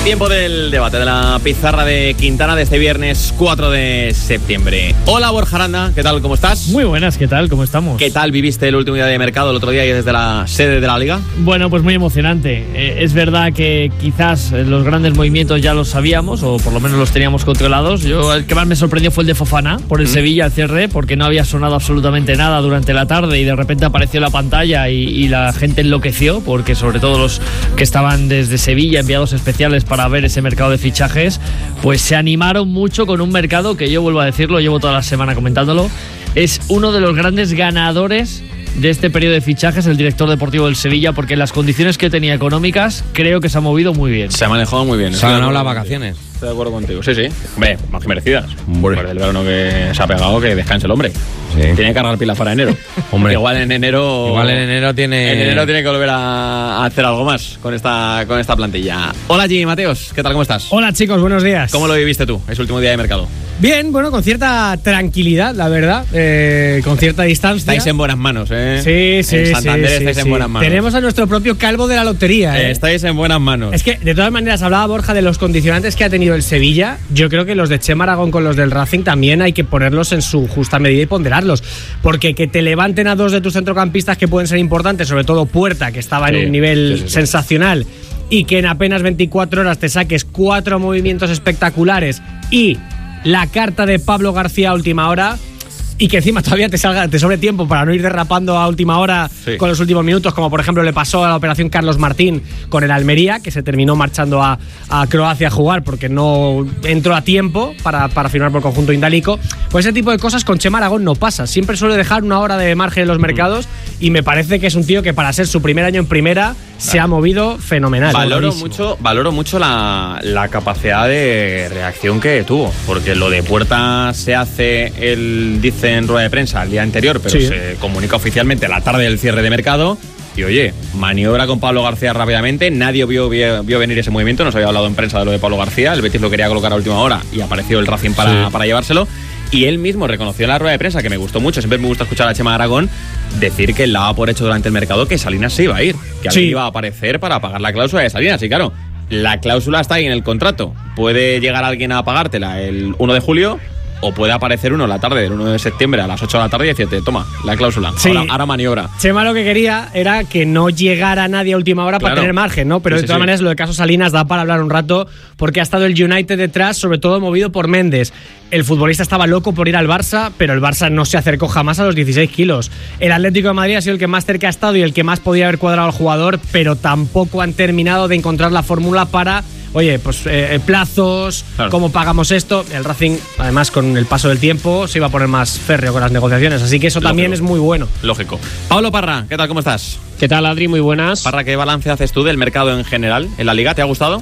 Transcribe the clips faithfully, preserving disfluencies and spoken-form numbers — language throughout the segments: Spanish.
Tiempo del debate de la pizarra de Quintana de este viernes cuatro de septiembre. Hola Borja Aranda, ¿qué tal? ¿Cómo estás? Muy buenas, ¿qué tal? ¿Cómo estamos? ¿Qué tal viviste el último día de mercado el otro día y desde la sede de la Liga? Bueno, pues muy emocionante. Eh, es verdad que quizás los grandes movimientos ya los sabíamos, o por lo menos los teníamos controlados. Yo, el que más me sorprendió fue el de Fofana, por el mm. Sevilla al cierre, porque no había sonado absolutamente nada durante la tarde y de repente apareció la pantalla y, y la gente enloqueció, porque sobre todo los que estaban desde Sevilla, enviados especiales para ver ese mercado de fichajes, pues se animaron mucho con un mercado que yo vuelvo a decirlo, llevo toda la semana comentándolo, es uno de los grandes ganadores de este periodo de fichajes, el director deportivo del Sevilla, porque en las condiciones que tenía económicas creo que se ha movido muy bien. Se ha manejado muy bien. Se ha ganado las vacaciones. Estoy de acuerdo contigo. Sí, sí. Hombre, más que merecidas. Por el verano que se ha pegado, que descanse el hombre. Sí. Tiene que cargar pilas para enero. Hombre. Igual en enero. Igual en enero tiene. En enero tiene que volver a hacer algo más con esta, con esta plantilla. Hola Jimmy Mateos, ¿qué tal? ¿Cómo estás? Hola chicos, buenos días. ¿Cómo lo viviste tú, ese último día de mercado? Bien, bueno, con cierta tranquilidad, la verdad, eh, con cierta distancia. Estáis en buenas manos, ¿eh? Sí, sí, en Santander sí, estáis sí, en sí. buenas manos. Tenemos a nuestro propio calvo de la lotería, ¿eh? Estáis en buenas manos. Es que, de todas maneras, hablaba Borja de los condicionantes que ha tenido el Sevilla. Yo creo que los de Chema Aragón con los del Racing también hay que ponerlos en su justa medida y ponderarlos. Porque que te levanten a dos de tus centrocampistas que pueden ser importantes, sobre todo Puerta, que estaba sí, en un nivel sí, sí, sí. sensacional, y que en apenas veinticuatro horas te saques cuatro movimientos espectaculares y la carta de Pablo García a última hora, y que encima todavía te salga, te sobre tiempo para no ir derrapando a última hora sí. con los últimos minutos, como por ejemplo le pasó a la operación Carlos Martín con el Almería, que se terminó marchando a, a Croacia a jugar porque no entró a tiempo para, para firmar por el conjunto indálico. Pues ese tipo de cosas con Chema Aragón no pasa. Siempre suele dejar una hora de margen en los mercados mm. y me parece que es un tío que para ser su primer año en primera claro. se ha movido fenomenal. Valoro mucho, valoro mucho la, la capacidad de reacción que tuvo, porque lo de Puerta se hace, él dice en rueda de prensa el día anterior, pero sí. se comunica oficialmente la tarde del cierre de mercado. Y oye, maniobra con Pablo García rápidamente. Nadie vio, vio, vio venir ese movimiento. No se había hablado en prensa de lo de Pablo García. El Betis lo quería colocar a última hora y apareció el Racing para, sí. para llevárselo. Y él mismo reconoció en la rueda de prensa, que me gustó mucho, siempre me gusta escuchar a Chema Aragón decir que él daba por hecho durante el mercado que Salinas se iba a ir, que alguien sí. iba a aparecer para pagar la cláusula de Salinas. Y claro, la cláusula está ahí en el contrato. Puede llegar alguien a pagártela el uno de julio, o puede aparecer uno la tarde del uno de septiembre a las ocho de la tarde y decirte, toma, la cláusula, sí. ahora, ahora maniobra. Chema lo que quería era que no llegara nadie a última hora claro. para tener margen, ¿no? Pero sí, de todas sí, maneras sí. lo de caso Salinas da para hablar un rato, porque ha estado el United detrás, sobre todo movido por Méndez. El futbolista estaba loco por ir al Barça, pero el Barça no se acercó jamás a los dieciséis kilos. El Atlético de Madrid ha sido el que más cerca ha estado y el que más podía haber cuadrado al jugador, pero tampoco han terminado de encontrar la fórmula para... Oye, pues eh, plazos, claro. cómo pagamos esto. El Racing, además, con el paso del tiempo, se iba a poner más férreo con las negociaciones. Así que eso Lógico. también es muy bueno. Lógico. Pablo Parra, ¿qué tal? ¿Cómo estás? ¿Qué tal, Adri? Muy buenas. Parra, ¿qué balance haces tú del mercado en general en la Liga? ¿Te ha gustado?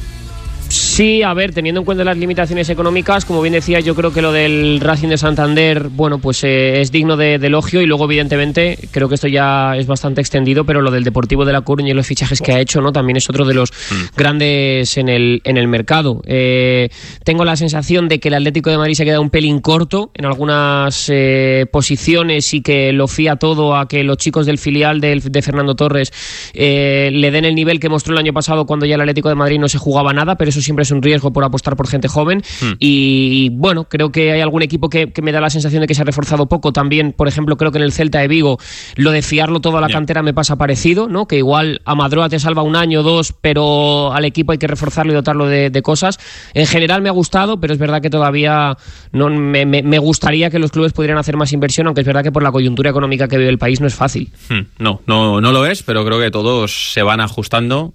Sí, a ver, teniendo en cuenta las limitaciones económicas, como bien decía, yo creo que lo del Racing de Santander, bueno, pues eh, es digno de, de elogio, y luego, evidentemente, creo que esto ya es bastante extendido, pero lo del Deportivo de La Coruña y los fichajes que ha hecho, ¿no? También es otro de los mm. grandes en el, en el mercado. Eh, tengo la sensación de que el Atlético de Madrid se ha quedado un pelín corto en algunas eh, posiciones, y que lo fía todo a que los chicos del filial de, de Fernando Torres eh, le den el nivel que mostró el año pasado, cuando ya el Atlético de Madrid no se jugaba nada, pero eso siempre es un riesgo por apostar por gente joven. Hmm. Y bueno, creo que hay algún equipo que, que me da la sensación de que se ha reforzado poco también. Por ejemplo, creo que en el Celta de Vigo lo de fiarlo todo a la yeah. cantera me pasa parecido, ¿no? Que igual Amadroa te salva un año o dos, pero al equipo hay que reforzarlo y dotarlo de, de cosas. En general me ha gustado, pero es verdad que todavía no me, me, me gustaría que los clubes pudieran hacer más inversión, aunque es verdad que por la coyuntura económica que vive el país no es fácil. Hmm. No, no, no lo es, pero creo que todos se van ajustando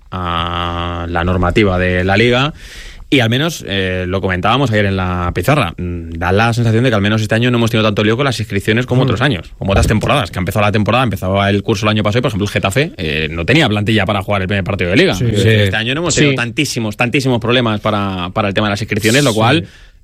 a la normativa de la Liga. Y al menos, eh, lo comentábamos ayer en la pizarra, da la sensación de que al menos este año no hemos tenido tanto lío con las inscripciones como mm. otros años, como otras temporadas, que ha empezado la temporada, empezaba el curso el año pasado y, por ejemplo, el Getafe eh, no tenía plantilla para jugar el primer partido de Liga. Sí, sí. Este año no hemos tenido sí. tantísimos, tantísimos problemas para, para el tema de las inscripciones, lo cual... Sí.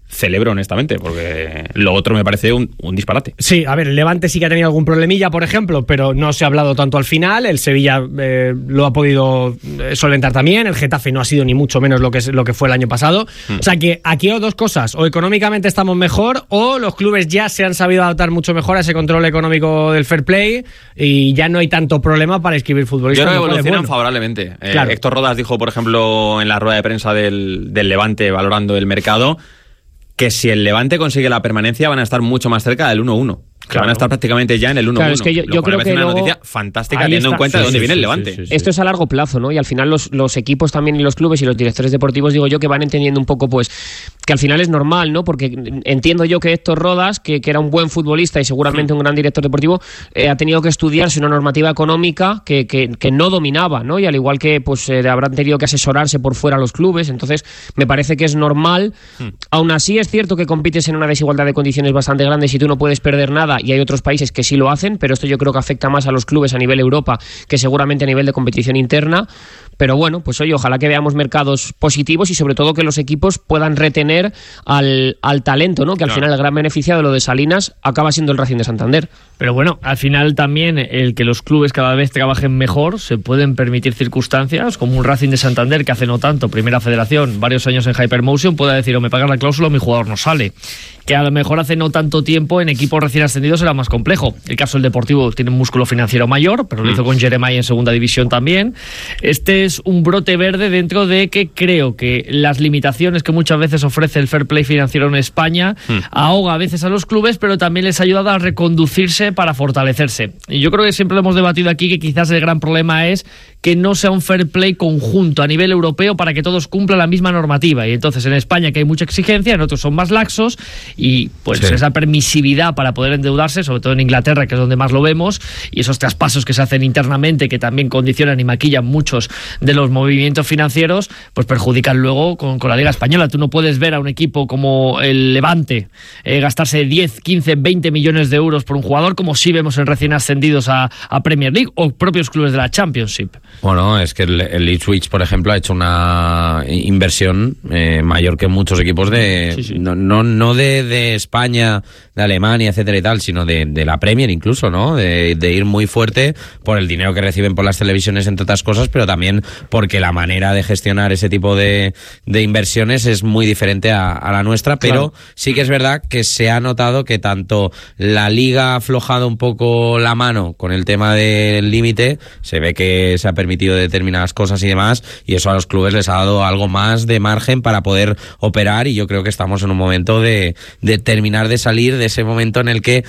celebro honestamente, porque lo otro me parece un, un disparate. Sí, a ver, el Levante sí que ha tenido algún problemilla, por ejemplo, pero no se ha hablado tanto al final. El Sevilla eh, lo ha podido solventar también. El Getafe no ha sido ni mucho menos lo que, es, lo que fue el año pasado. Hmm. O sea que aquí hay dos cosas: o económicamente estamos mejor, o los clubes ya se han sabido adaptar mucho mejor a ese control económico del fair play y ya no hay tanto problema para inscribir futbolistas. Yo creo que evolucionan bueno. favorablemente. Claro. Eh, Héctor Rodas dijo, por ejemplo, en la rueda de prensa del, del Levante, valorando el mercado, que si el Levante consigue la permanencia van a estar mucho más cerca del uno uno. Claro. Van a estar prácticamente ya en el uno uno. Claro, es que yo, yo creo que es una luego, noticia fantástica teniendo está. en cuenta sí, de dónde sí, viene sí, el Levante. Sí, sí, sí. Esto es a largo plazo, ¿no? Y al final los, los equipos también y los clubes y los directores deportivos, digo yo, que van entendiendo un poco, pues, que al final es normal, ¿no? Porque entiendo yo que Héctor Rodas, que, que era un buen futbolista y seguramente un gran director deportivo, eh, ha tenido que estudiarse una normativa económica que, que, que no dominaba, ¿no? Y al igual que, pues, eh, habrán tenido que asesorarse por fuera los clubes. Entonces, me parece que es normal. Hmm. Aún así, es cierto que compites en una desigualdad de condiciones bastante grande y tú no puedes perder nada, y hay otros países que sí lo hacen, pero esto yo creo que afecta más a los clubes a nivel Europa que seguramente a nivel de competición interna. Pero bueno, pues oye, ojalá que veamos mercados positivos y sobre todo que los equipos puedan retener al, al talento, ¿no? Que al claro. final el gran beneficiado de lo de Salinas acaba siendo el Racing de Santander. Pero bueno, al final también el que los clubes cada vez trabajen mejor, se pueden permitir circunstancias como un Racing de Santander que hace no tanto, primera federación, varios años en Hypermotion, pueda decir o me pagan la cláusula o mi jugador no sale. Que a lo mejor hace no tanto tiempo en equipos recién ascendidos era más complejo. El caso del Deportivo tiene un músculo financiero mayor, pero lo hizo con Jeremiah en segunda división también. Este es un brote verde dentro de que creo que las limitaciones que muchas veces ofrece el fair play financiero en España mm. ahoga a veces a los clubes, pero también les ayuda a reconducirse para fortalecerse. Y yo creo que siempre lo hemos debatido aquí, que quizás el gran problema es que no sea un fair play conjunto a nivel europeo para que todos cumplan la misma normativa. Y entonces en España, que hay mucha exigencia, en otros son más laxos, y pues sí. esa permisividad para poder endeudarse, sobre todo en Inglaterra, que es donde más lo vemos, y esos traspasos que se hacen internamente, que también condicionan y maquillan muchos de los movimientos financieros, pues perjudican luego con, con la Liga Española. Tú no puedes ver a un equipo como el Levante eh, gastarse diez, quince, veinte millones de euros por un jugador, como sí vemos en recién ascendidos a, a Premier League o propios clubes de la Championship. Bueno, es que el, el Ipswich, por ejemplo, ha hecho una inversión eh, mayor que muchos equipos de sí, sí. no, no, no de, de España, de Alemania, etcétera y tal, sino de, de la Premier incluso, ¿no? De, de ir muy fuerte por el dinero que reciben por las televisiones, entre otras cosas, pero también porque la manera de gestionar ese tipo de, de inversiones es muy diferente a, a la nuestra, pero claro. sí que es verdad que se ha notado que tanto la Liga ha aflojado un poco la mano con el tema del límite, se ve que se ha permitido determinadas cosas y demás, y eso a los clubes les ha dado algo más de margen para poder operar, y yo creo que estamos en un momento de, de terminar de salir de ese momento en el que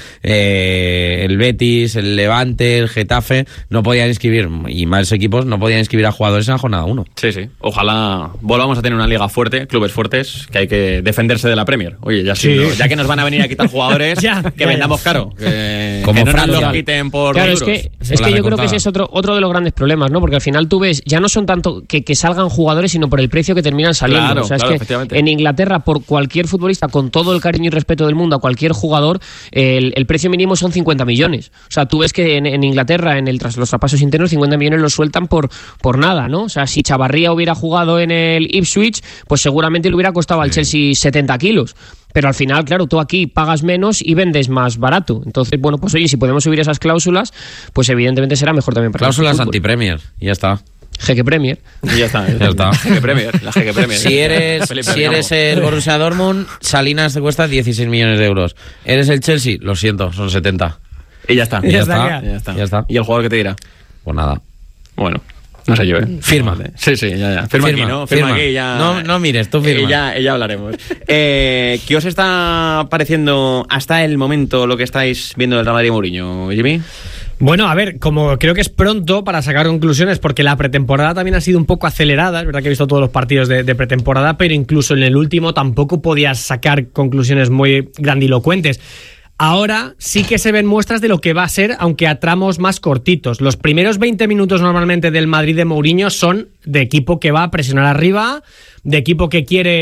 eh, el Betis, el Levante, el Getafe no podían inscribir, y más equipos no podían inscribir a jugadores en la jornada uno. Sí, sí. Ojalá volvamos a tener una liga fuerte, clubes fuertes, que hay que defenderse de la Premier. Oye, ya, sí. siendo, ya que nos van a venir a quitar jugadores, ya, que ya, vendamos caro. Que, Como que no nos los quiten por claro, euros. Es que, es que yo creo que ese es otro, otro de los grandes problemas, ¿no? Porque al final tú ves, ya no son tanto que, que salgan jugadores, sino por el precio que terminan saliendo. Claro, o sea, claro, es que en Inglaterra, por cualquier futbolista, con todo el cariño y respeto del mundo a cualquier jugador, el, el precio mínimo son cincuenta millones. O sea, tú ves que en, en Inglaterra, en el, tras los traspasos internos, cincuenta millones los sueltan por, por nada, ¿no? O sea, si Chavarría hubiera jugado en el Ipswich, pues seguramente le hubiera costado al Chelsea setenta kilos. Pero al final, claro, tú aquí pagas menos y vendes más barato. Entonces, bueno, pues oye, si podemos subir esas cláusulas, pues evidentemente será mejor también para cláusulas anti-Premier, y ya está. Jeque Premier. Y ya está. Ya está. Jeque Premier, la Jeque Premier. Si eres, si eres el Borussia Dortmund, Salinas te cuesta dieciséis millones de euros. Eres el Chelsea, lo siento, son setenta. Y ya está. Y ya, ya, está, está, ya está. Ya está. ¿Y el jugador qué te dirá? Pues nada. Bueno. No sé yo, ¿eh? Firma. Sí, sí, ya, ya. Firma, firma aquí, ¿no? Firma, firma aquí ya. No, no mires, tú firma. Eh, ya, ya hablaremos. eh, ¿Qué os está pareciendo hasta el momento lo que estáis viendo del Real Madrid Mourinho, Jimmy? Bueno, a ver, como creo que es pronto para sacar conclusiones, porque la pretemporada también ha sido un poco acelerada. Es verdad que he visto todos los partidos de, de pretemporada, pero incluso en el último tampoco podías sacar conclusiones muy grandilocuentes. Ahora sí que se ven muestras de lo que va a ser, aunque a tramos más cortitos. Los primeros veinte minutos normalmente del Madrid de Mourinho son de equipo que va a presionar arriba, de equipo que quiere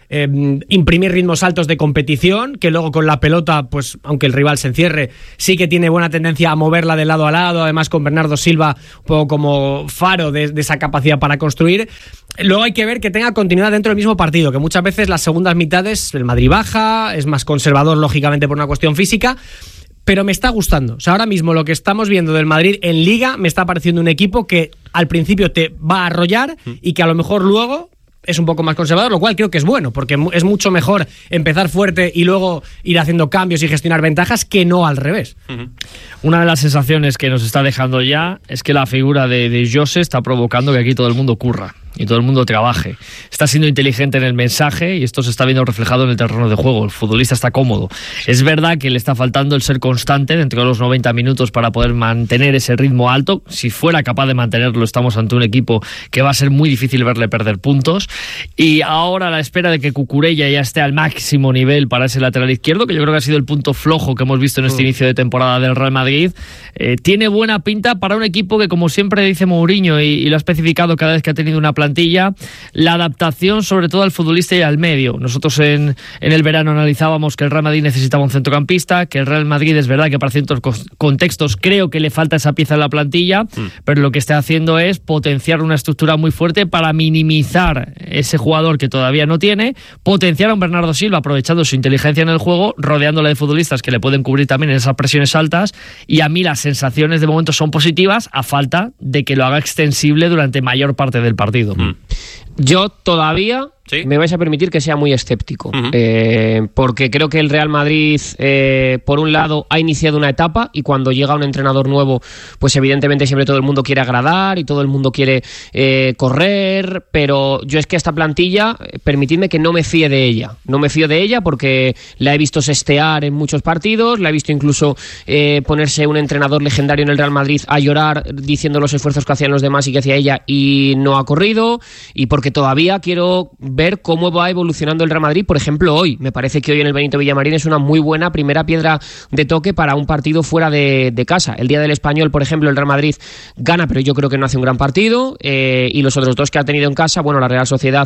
eh, imprimir ritmos altos de competición, que luego con la pelota, pues aunque el rival se encierre, sí que tiene buena tendencia a moverla de lado a lado, además con Bernardo Silva un poco como faro de, de esa capacidad para construir. Luego hay que ver que tenga continuidad dentro del mismo partido, que muchas veces las segundas mitades el Madrid baja, es más conservador lógicamente por una cuestión física, pero me está gustando. O sea, ahora mismo lo que estamos viendo del Madrid en Liga me está pareciendo un equipo que al principio te va a arrollar y que a lo mejor luego es un poco más conservador, lo cual creo que es bueno, porque es mucho mejor empezar fuerte y luego ir haciendo cambios y gestionar ventajas que no al revés. Uh-huh. Una de las sensaciones que nos está dejando ya es que la figura de, de Jose está provocando que aquí todo el mundo curra y todo el mundo trabaje. Está siendo inteligente en el mensaje y esto se está viendo reflejado en el terreno de juego. El futbolista está cómodo. Es verdad que le está faltando el ser constante dentro de los noventa minutos para poder mantener ese ritmo alto. Si fuera capaz de mantenerlo, estamos ante un equipo que va a ser muy difícil verle perder puntos. Y ahora a la espera de que Cucurella ya esté al máximo nivel para ese lateral izquierdo, que yo creo que ha sido el punto flojo que hemos visto en este mm. inicio de temporada del Real Madrid, eh, tiene buena pinta para un equipo que, como siempre dice Mourinho y, y lo ha especificado cada vez que ha tenido una plantilla, la adaptación sobre todo al futbolista y al medio. Nosotros en, en el verano analizábamos que el Real Madrid necesitaba un centrocampista, que el Real Madrid es verdad que para ciertos contextos creo que le falta esa pieza en la plantilla, mm. pero lo que está haciendo es potenciar una estructura muy fuerte para minimizar ese jugador que todavía no tiene, potenciar a un Bernardo Silva aprovechando su inteligencia en el juego, rodeándole de futbolistas que le pueden cubrir también en esas presiones altas, y a mí las sensaciones de momento son positivas a falta de que lo haga extensible durante mayor parte del partido. Mm. Yo todavía... ¿Sí? Me vais a permitir que sea muy escéptico, uh-huh. eh, porque creo que el Real Madrid, eh, por un lado, ha iniciado una etapa y cuando llega un entrenador nuevo, pues evidentemente siempre todo el mundo quiere agradar y todo el mundo quiere eh, correr, pero yo es que esta plantilla, permitidme que no me fíe de ella, no me fío de ella porque la he visto sestear en muchos partidos, la he visto incluso eh, ponerse un entrenador legendario en el Real Madrid a llorar diciendo los esfuerzos que hacían los demás y que hacía ella y no ha corrido, y porque todavía quiero ver cómo va evolucionando el Real Madrid, por ejemplo hoy. Me parece que hoy en el Benito Villamarín es una muy buena primera piedra de toque para un partido fuera de, de casa. El día del Español, por ejemplo, el Real Madrid gana, pero yo creo que no hace un gran partido, eh, y los otros dos que ha tenido en casa, bueno, la Real Sociedad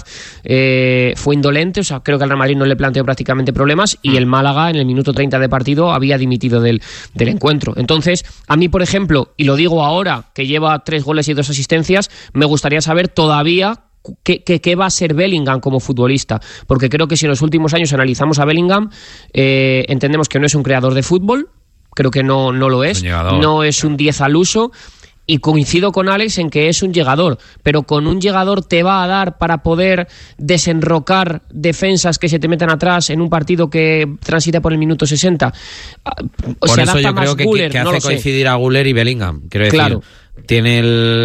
eh, fue indolente, o sea, creo que al Real Madrid no le planteó prácticamente problemas, y el Málaga en el minuto treinta de partido había dimitido del, del encuentro. Entonces, a mí, por ejemplo, y lo digo ahora, que lleva tres goles y dos asistencias, me gustaría saber todavía ¿Qué, qué, ¿Qué va a ser Bellingham como futbolista? Porque creo que si en los últimos años analizamos a Bellingham, eh, entendemos que no es un creador de fútbol, creo que no, no lo es, no es un diez al uso, y coincido con Alex en que es un llegador, pero con un llegador te va a dar para poder desenrocar defensas que se te metan atrás en un partido que transita por el minuto sesenta. Por se eso yo más creo que, Güler, que no hace coincidir a Güler y Bellingham, quiero decir. Claro. Tiene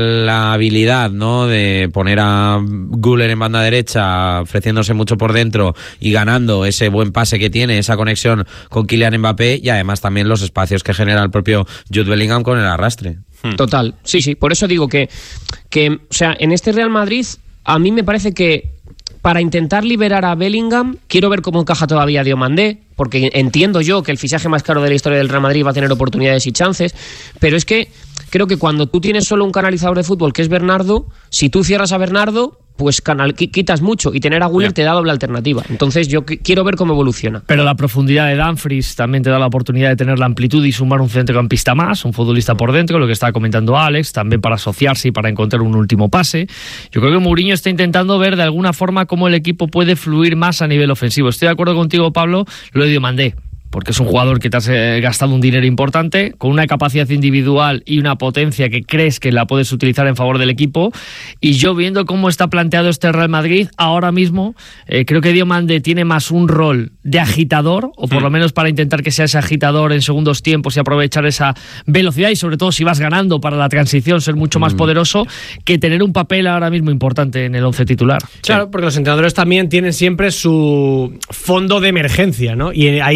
la habilidad, ¿no?, de poner a Güler en banda derecha, ofreciéndose mucho por dentro y ganando ese buen pase que tiene, esa conexión con Kylian Mbappé, y además también los espacios que genera el propio Jude Bellingham con el arrastre. Total, sí, sí, por eso digo que, que, o sea, en este Real Madrid a mí me parece que para intentar liberar a Bellingham, quiero ver cómo encaja todavía Diomandé, porque entiendo yo que el fichaje más caro de la historia del Real Madrid va a tener oportunidades y chances, pero es que creo que cuando tú tienes solo un canalizador de fútbol que es Bernardo, si tú cierras a Bernardo, pues canal, quitas mucho, y tener a Güler te da doble alternativa. Entonces yo quiero ver cómo evoluciona. Pero la profundidad de Dumfries también te da la oportunidad de tener la amplitud y sumar un centrocampista más, un futbolista por dentro, lo que estaba comentando Alex, también para asociarse y para encontrar un último pase. Yo creo que Mourinho está intentando ver de alguna forma cómo el equipo puede fluir más a nivel ofensivo. Estoy de acuerdo contigo, Pablo, lo de Diomandé, porque es un jugador que te has eh, gastado un dinero importante, con una capacidad individual y una potencia que crees que la puedes utilizar en favor del equipo, y yo viendo cómo está planteado este Real Madrid, ahora mismo eh, creo que Diomandé tiene más un rol de agitador, o por mm. lo menos para intentar que sea ese agitador en segundos tiempos y aprovechar esa velocidad, y sobre todo si vas ganando para la transición ser mucho más mm. poderoso, que tener un papel ahora mismo importante en el once titular. Claro, sí. Porque los entrenadores también tienen siempre su fondo de emergencia, ¿no? Y ahí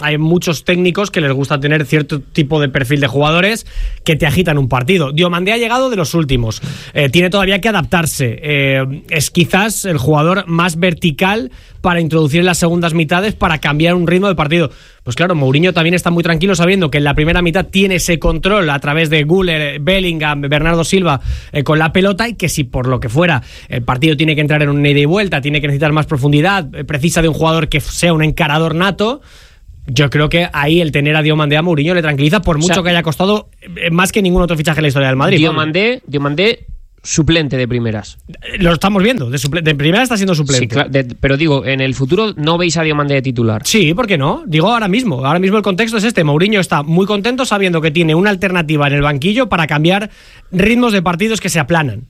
hay muchos técnicos que les gusta tener cierto tipo de perfil de jugadores que te agitan un partido. Diomandé ha llegado de los últimos, eh, tiene todavía que adaptarse, eh, es quizás el jugador más vertical para introducir en las segundas mitades para cambiar un ritmo de partido. Pues claro, Mourinho también está muy tranquilo sabiendo que en la primera mitad tiene ese control a través de Güler, Bellingham, Bernardo Silva eh, con la pelota, y que si por lo que fuera el partido tiene que entrar en un ida y vuelta, tiene que necesitar más profundidad, eh, precisa de un jugador que sea un encarador nato, yo creo que ahí el tener a Diomandé a Mourinho le tranquiliza, por mucho, o sea, que haya costado eh, más que ningún otro fichaje en la historia del Madrid. Diomandé, Diomandé suplente de primeras. Lo estamos viendo, de, suple- de primera está siendo suplente. Sí, claro, de, pero digo, en el futuro no veis a Diomandé de titular. Sí, ¿por qué no? Digo ahora mismo, ahora mismo el contexto es este. Mourinho está muy contento sabiendo que tiene una alternativa en el banquillo para cambiar ritmos de partidos que se aplanan.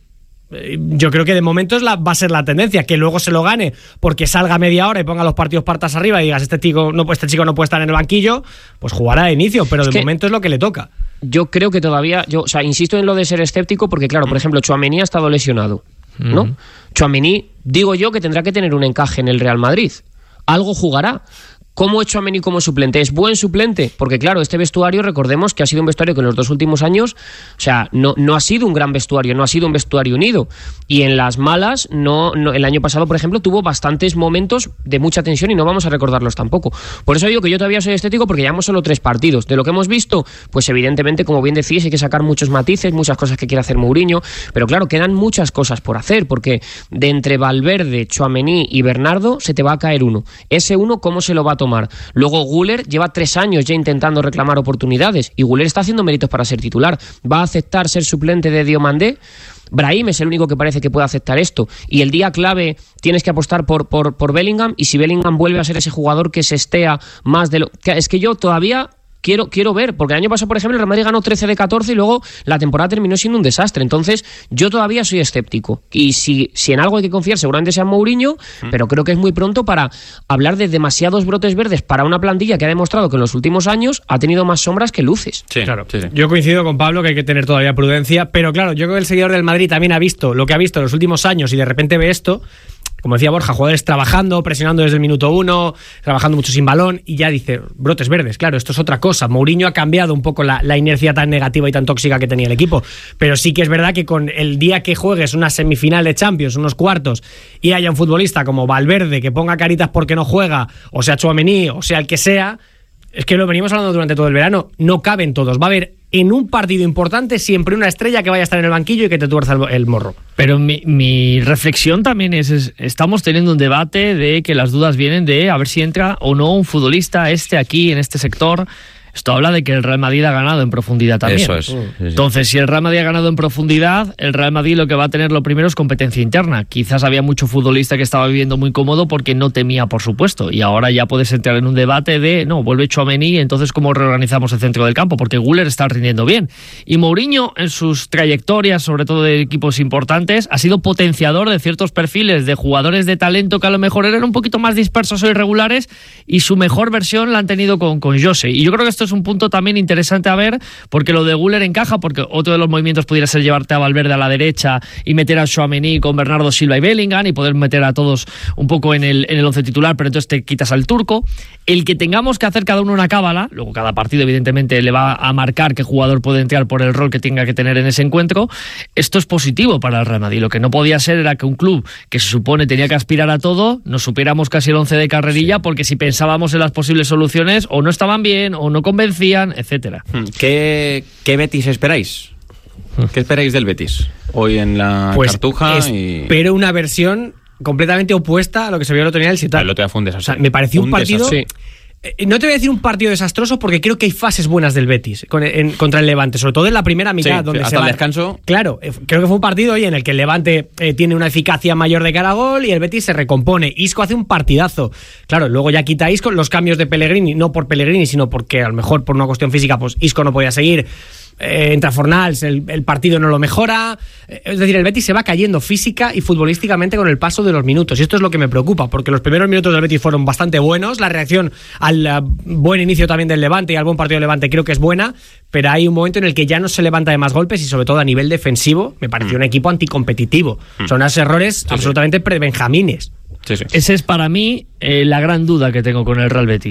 Yo creo que de momento es la, va a ser la tendencia, que luego se lo gane porque salga media hora y ponga los partidos partas arriba y digas este chico no, este chico no puede estar en el banquillo, pues jugará de inicio, pero es de momento es lo que le toca. Yo creo que todavía, yo, o sea, insisto en lo de ser escéptico porque claro, por ejemplo, Tchouaméni ha estado lesionado, ¿no? Uh-huh. Tchouaméni, digo yo que tendrá que tener un encaje en el Real Madrid. Algo jugará. ¿Cómo es Tchouaméni como suplente? ¿Es buen suplente? Porque claro, este vestuario, recordemos que ha sido un vestuario que en los dos últimos años, o sea, no, no ha sido un gran vestuario, no ha sido un vestuario unido. Y en las malas, no, no, el año pasado, por ejemplo, tuvo bastantes momentos de mucha tensión y no vamos a recordarlos tampoco. Por eso digo que yo todavía soy estético porque llevamos solo tres partidos. De lo que hemos visto, pues evidentemente, como bien decís, hay que sacar muchos matices, muchas cosas que quiere hacer Mourinho, pero claro, quedan muchas cosas por hacer, porque de entre Valverde, Tchouaméni y Bernardo se te va a caer uno. Ese uno, ¿cómo se lo va a tomar? Luego Güler lleva tres años ya intentando reclamar oportunidades y Güler está haciendo méritos para ser titular. ¿Va a aceptar ser suplente de Diomandé? Brahim es el único que parece que puede aceptar esto, y el día clave tienes que apostar por, por, por Bellingham, y si Bellingham vuelve a ser ese jugador que se estea más de lo... Es que yo todavía... Quiero, quiero ver, porque el año pasado, por ejemplo, el Real Madrid ganó trece de catorce y luego la temporada terminó siendo un desastre. Entonces, yo todavía soy escéptico. Y si, si en algo hay que confiar, seguramente sea en Mourinho, mm. pero creo que es muy pronto para hablar de demasiados brotes verdes para una plantilla que ha demostrado que en los últimos años ha tenido más sombras que luces. Sí, claro. Sí, sí. Yo coincido con Pablo que hay que tener todavía prudencia, pero claro, yo creo que el seguidor del Madrid también ha visto lo que ha visto en los últimos años y de repente ve esto. Como decía Borja, jugadores trabajando, presionando desde el minuto uno, trabajando mucho sin balón, y ya dice, brotes verdes, claro, esto es otra cosa. Mourinho ha cambiado un poco la, la inercia tan negativa y tan tóxica que tenía el equipo, pero sí que es verdad que con el día que juegues una semifinal de Champions, unos cuartos, y haya un futbolista como Valverde que ponga caritas porque no juega, o sea Tchouaméni, o sea el que sea, es que lo venimos hablando durante todo el verano, no caben todos. Va a haber en un partido importante siempre una estrella que vaya a estar en el banquillo y que te tuerza el, el morro. Pero mi, mi reflexión también es, es, estamos teniendo un debate de que las dudas vienen de a ver si entra o no un futbolista este aquí, en este sector. Esto habla de que el Real Madrid ha ganado en profundidad también. Eso es. Sí, sí. Entonces, si el Real Madrid ha ganado en profundidad, el Real Madrid lo que va a tener lo primero es competencia interna. Quizás había mucho futbolista que estaba viviendo muy cómodo porque no temía, por supuesto. Y ahora ya puedes entrar en un debate de, no, vuelve Tchouaméni, entonces ¿cómo reorganizamos el centro del campo? Porque Güler está rindiendo bien. Y Mourinho, en sus trayectorias, sobre todo de equipos importantes, ha sido potenciador de ciertos perfiles de jugadores de talento que a lo mejor eran un poquito más dispersos o irregulares, y su mejor versión la han tenido con, con Jose. Y yo creo que esto es un punto también interesante a ver, porque lo de Güler encaja, porque otro de los movimientos pudiera ser llevarte a Valverde a la derecha y meter a Tchouaméni con Bernardo Silva y Bellingham y poder meter a todos un poco en el, en el once titular, pero entonces te quitas al turco. El que tengamos que hacer cada uno una cábala, luego cada partido evidentemente le va a marcar qué jugador puede entrar por el rol que tenga que tener en ese encuentro. Esto es positivo para el Real Madrid. Lo que no podía ser era que un club que se supone tenía que aspirar a todo, nos supiéramos casi el once de carrerilla, sí, porque si pensábamos en las posibles soluciones o no estaban bien o no convencían, etcétera. ¿Qué, qué Betis esperáis? ¿Qué esperáis del Betis hoy en la pues Cartuja? Espero y... una versión completamente opuesta a lo que se vio el otro día en el Ciutat. El otro día fue un desastre. O sea, me pareció un, un partido... Sí. No te voy a decir un partido desastroso porque creo que hay fases buenas del Betis con, en, contra el Levante, sobre todo en la primera mitad, sí, donde hasta se el va, descanso. Claro, creo que fue un partido hoy en el que el Levante eh, tiene una eficacia mayor de cara a gol y el Betis se recompone. Isco hace un partidazo. Claro, luego ya quita Isco los cambios de Pellegrini, no por Pellegrini, sino porque a lo mejor por una cuestión física, pues Isco no podía seguir. Eh, entra Fornals, el, el partido no lo mejora. Eh, es decir, el Betis se va cayendo física y futbolísticamente con el paso de los minutos. Y esto es lo que me preocupa, porque los primeros minutos del Betis fueron bastante buenos. La reacción al uh, buen inicio también del Levante y al buen partido del Levante creo que es buena, pero hay un momento en el que ya no se levanta de más golpes y sobre todo a nivel defensivo me pareció mm. un equipo anticompetitivo. Mm. Son unos errores sí, absolutamente sí. pre-benjamines. Sí, sí. Esa es para mí eh, la gran duda que tengo con el Real Betis.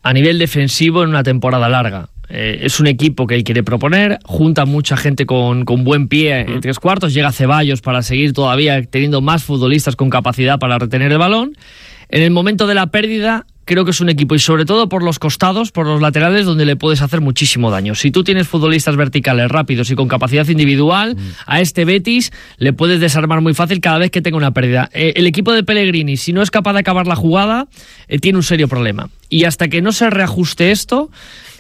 a nivel defensivo en una temporada larga. Eh, es un equipo que él quiere proponer, junta mucha gente con, con buen pie en tres cuartos, llega Ceballos para seguir todavía teniendo más futbolistas con capacidad para retener el balón. En el momento de la pérdida, creo que es un equipo, y sobre todo por los costados, por los laterales, donde le puedes hacer muchísimo daño. Si tú tienes futbolistas verticales rápidos y con capacidad individual, mm. a este Betis le puedes desarmar muy fácil cada vez que tenga una pérdida. Eh, el equipo de Pellegrini, si no es capaz de acabar la jugada, eh, tiene un serio problema. Y hasta que no se reajuste esto,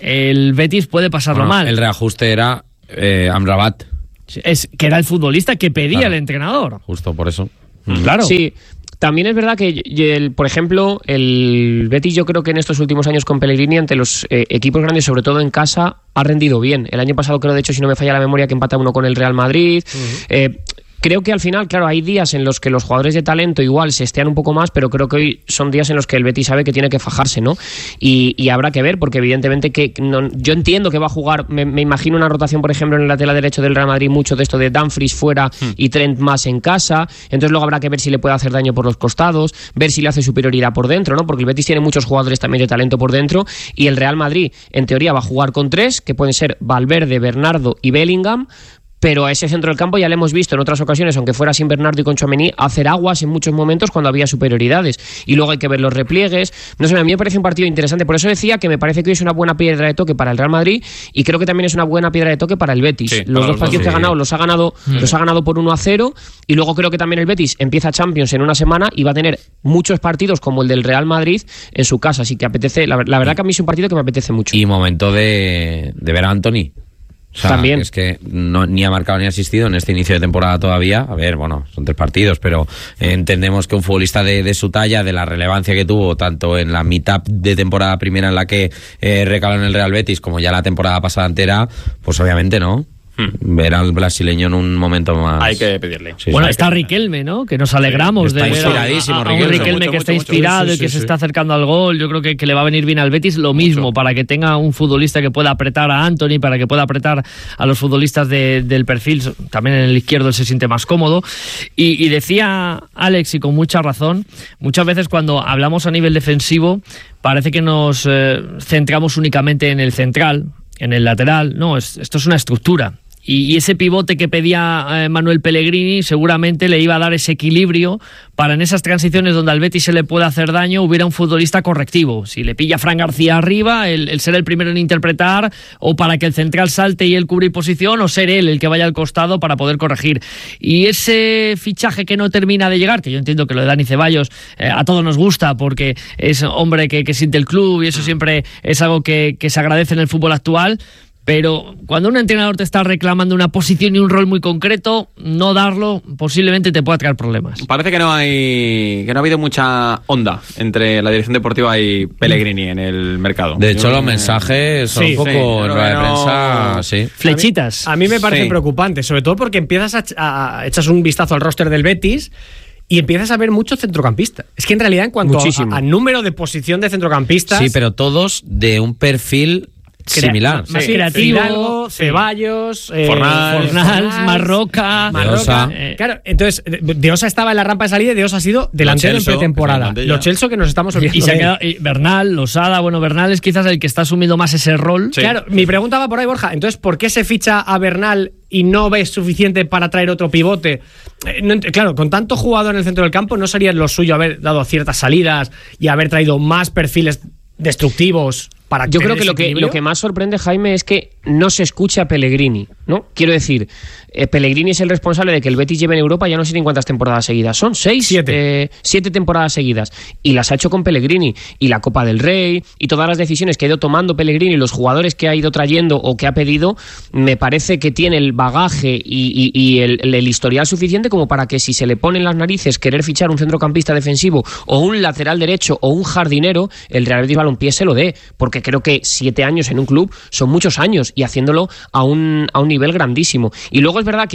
el Betis puede pasarlo bueno, mal. El reajuste era eh, Amrabat. Es, que era el futbolista que pedía claro. el entrenador. Justo por eso. Mm. Claro. Sí. También es verdad que, el, por ejemplo, el Betis, yo creo que en estos últimos años con Pellegrini, ante los eh, equipos grandes, sobre todo en casa, ha rendido bien. El año pasado creo, de hecho, si no me falla la memoria, que empata uno con el Real Madrid. Uh-huh. Eh, Creo que al final, claro, hay días en los que los jugadores de talento igual se estean un poco más, pero creo que hoy son días en los que el Betis sabe que tiene que fajarse, ¿no? Y, y habrá que ver, porque evidentemente que no, yo entiendo que va a jugar, me, me imagino una rotación, por ejemplo, en el lateral derecho del Real Madrid, mucho de esto de Dumfries fuera hmm. y Trent más en casa, entonces luego habrá que ver si le puede hacer daño por los costados, ver si le hace superioridad por dentro, ¿no? Porque el Betis tiene muchos jugadores también de talento por dentro, y el Real Madrid, en teoría, va a jugar con tres, que pueden ser Valverde, Bernardo y Bellingham. Pero a ese centro del campo ya le hemos visto en otras ocasiones, aunque fuera sin Bernardo y con Tchouaméni, hacer aguas en muchos momentos cuando había superioridades. Y luego hay que ver los repliegues. No sé, a mí me parece un partido interesante. Por eso decía que me parece que hoy es una buena piedra de toque para el Real Madrid, y creo que también es una buena piedra de toque para el Betis. Sí, los dos los partidos dos, que sí. ha ganado los ha ganado, mm. los ha ganado por uno a cero. Y luego creo que también el Betis empieza Champions en una semana y va a tener muchos partidos como el del Real Madrid en su casa. Así que apetece, la, la verdad que a mí es un partido que me apetece mucho. Y momento de, de ver a Antony. O sea, también. Es que no, ni ha marcado ni ha asistido en este inicio de temporada todavía. A ver, bueno, son tres partidos, pero eh, entendemos que un futbolista de, de su talla, de la relevancia que tuvo tanto en la mitad de temporada primera en la que eh, recaló en el Real Betis, como ya la temporada pasada entera, pues obviamente no. Hmm. Ver al brasileño en un momento más. Hay que pedirle. Sí, bueno, sí, está Riquelme, ¿no? Que nos alegramos sí, de ver a, a, a Riquelme, un Riquelme mucho, que mucho, está inspirado mucho, sí, y que sí, se sí. está acercando al gol. Yo creo que, que le va a venir bien al Betis. Lo mismo, mucho. Para que tenga un futbolista que pueda apretar a Antony, para que pueda apretar a los futbolistas de, del perfil. También en el izquierdo él se siente más cómodo. Y, y decía Alex, y con mucha razón, muchas veces cuando hablamos a nivel defensivo, parece que nos eh, centramos únicamente en el central, en el lateral. No, es, esto es una estructura. Y ese pivote que pedía eh, Manuel Pellegrini seguramente le iba a dar ese equilibrio para en esas transiciones donde al Betis se le puede hacer daño hubiera un futbolista correctivo. Si le pilla Fran García arriba, el, el ser el primero en interpretar, o para que el central salte y él cubrir posición, o ser él el que vaya al costado para poder corregir. Y ese fichaje que no termina de llegar, que yo entiendo que lo de Dani Ceballos eh, a todos nos gusta porque es hombre que, que siente el club y eso siempre es algo que, que se agradece en el fútbol actual. Pero cuando un entrenador te está reclamando una posición y un rol muy concreto, no darlo posiblemente te pueda traer problemas. Parece que no hay que no ha habido mucha onda entre la dirección deportiva y Pellegrini en el mercado. De hecho, Yo, los mensajes son sí, un poco sí, en rueda de prensa, sí. Flechitas. A mí, a mí me parece sí. preocupante, sobre todo porque empiezas a, a, a echas un vistazo al roster del Betis y empiezas a ver muchos centrocampistas. Es que en realidad en cuanto a, a número de posición de centrocampistas... Sí, pero todos de un perfil... similar, más sí. creativo, Fidalgo, Ceballos, eh, Fornals, Fornals, Marroca, Marroca. Eh, claro, entonces De Osa estaba en la rampa de salida y De Osa ha sido delantero en pretemporada. Lo Celso que nos estamos olvidando. Y se ha quedado y Bernal, Losada, bueno, Bernal es quizás el que está asumiendo más ese rol. Sí. Claro, mi pregunta va por ahí, Borja. Entonces, ¿por qué se ficha a Bernal y no ves suficiente para traer otro pivote? Eh, no, claro, con tanto jugador en el centro del campo, ¿no sería lo suyo haber dado ciertas salidas y haber traído más perfiles destructivos? Para Yo creo que lo, que lo que más sorprende, Jaime, es que no se escucha a Pellegrini, ¿no? Quiero decir, eh, Pellegrini es el responsable de que el Betis lleve en Europa ya no sé ni cuántas temporadas seguidas. Son seis, siete. Eh, siete temporadas seguidas. Y las ha hecho con Pellegrini. Y la Copa del Rey, y todas las decisiones que ha ido tomando Pellegrini, los jugadores que ha ido trayendo o que ha pedido, me parece que tiene el bagaje y, y, y el, el historial suficiente como para que si se le ponen las narices querer fichar un centrocampista defensivo o un lateral derecho o un jardinero, el Real Betis Balompié se lo dé. Porque creo que siete años en un club son muchos años y haciéndolo a un, a un nivel grandísimo. Y luego es verdad que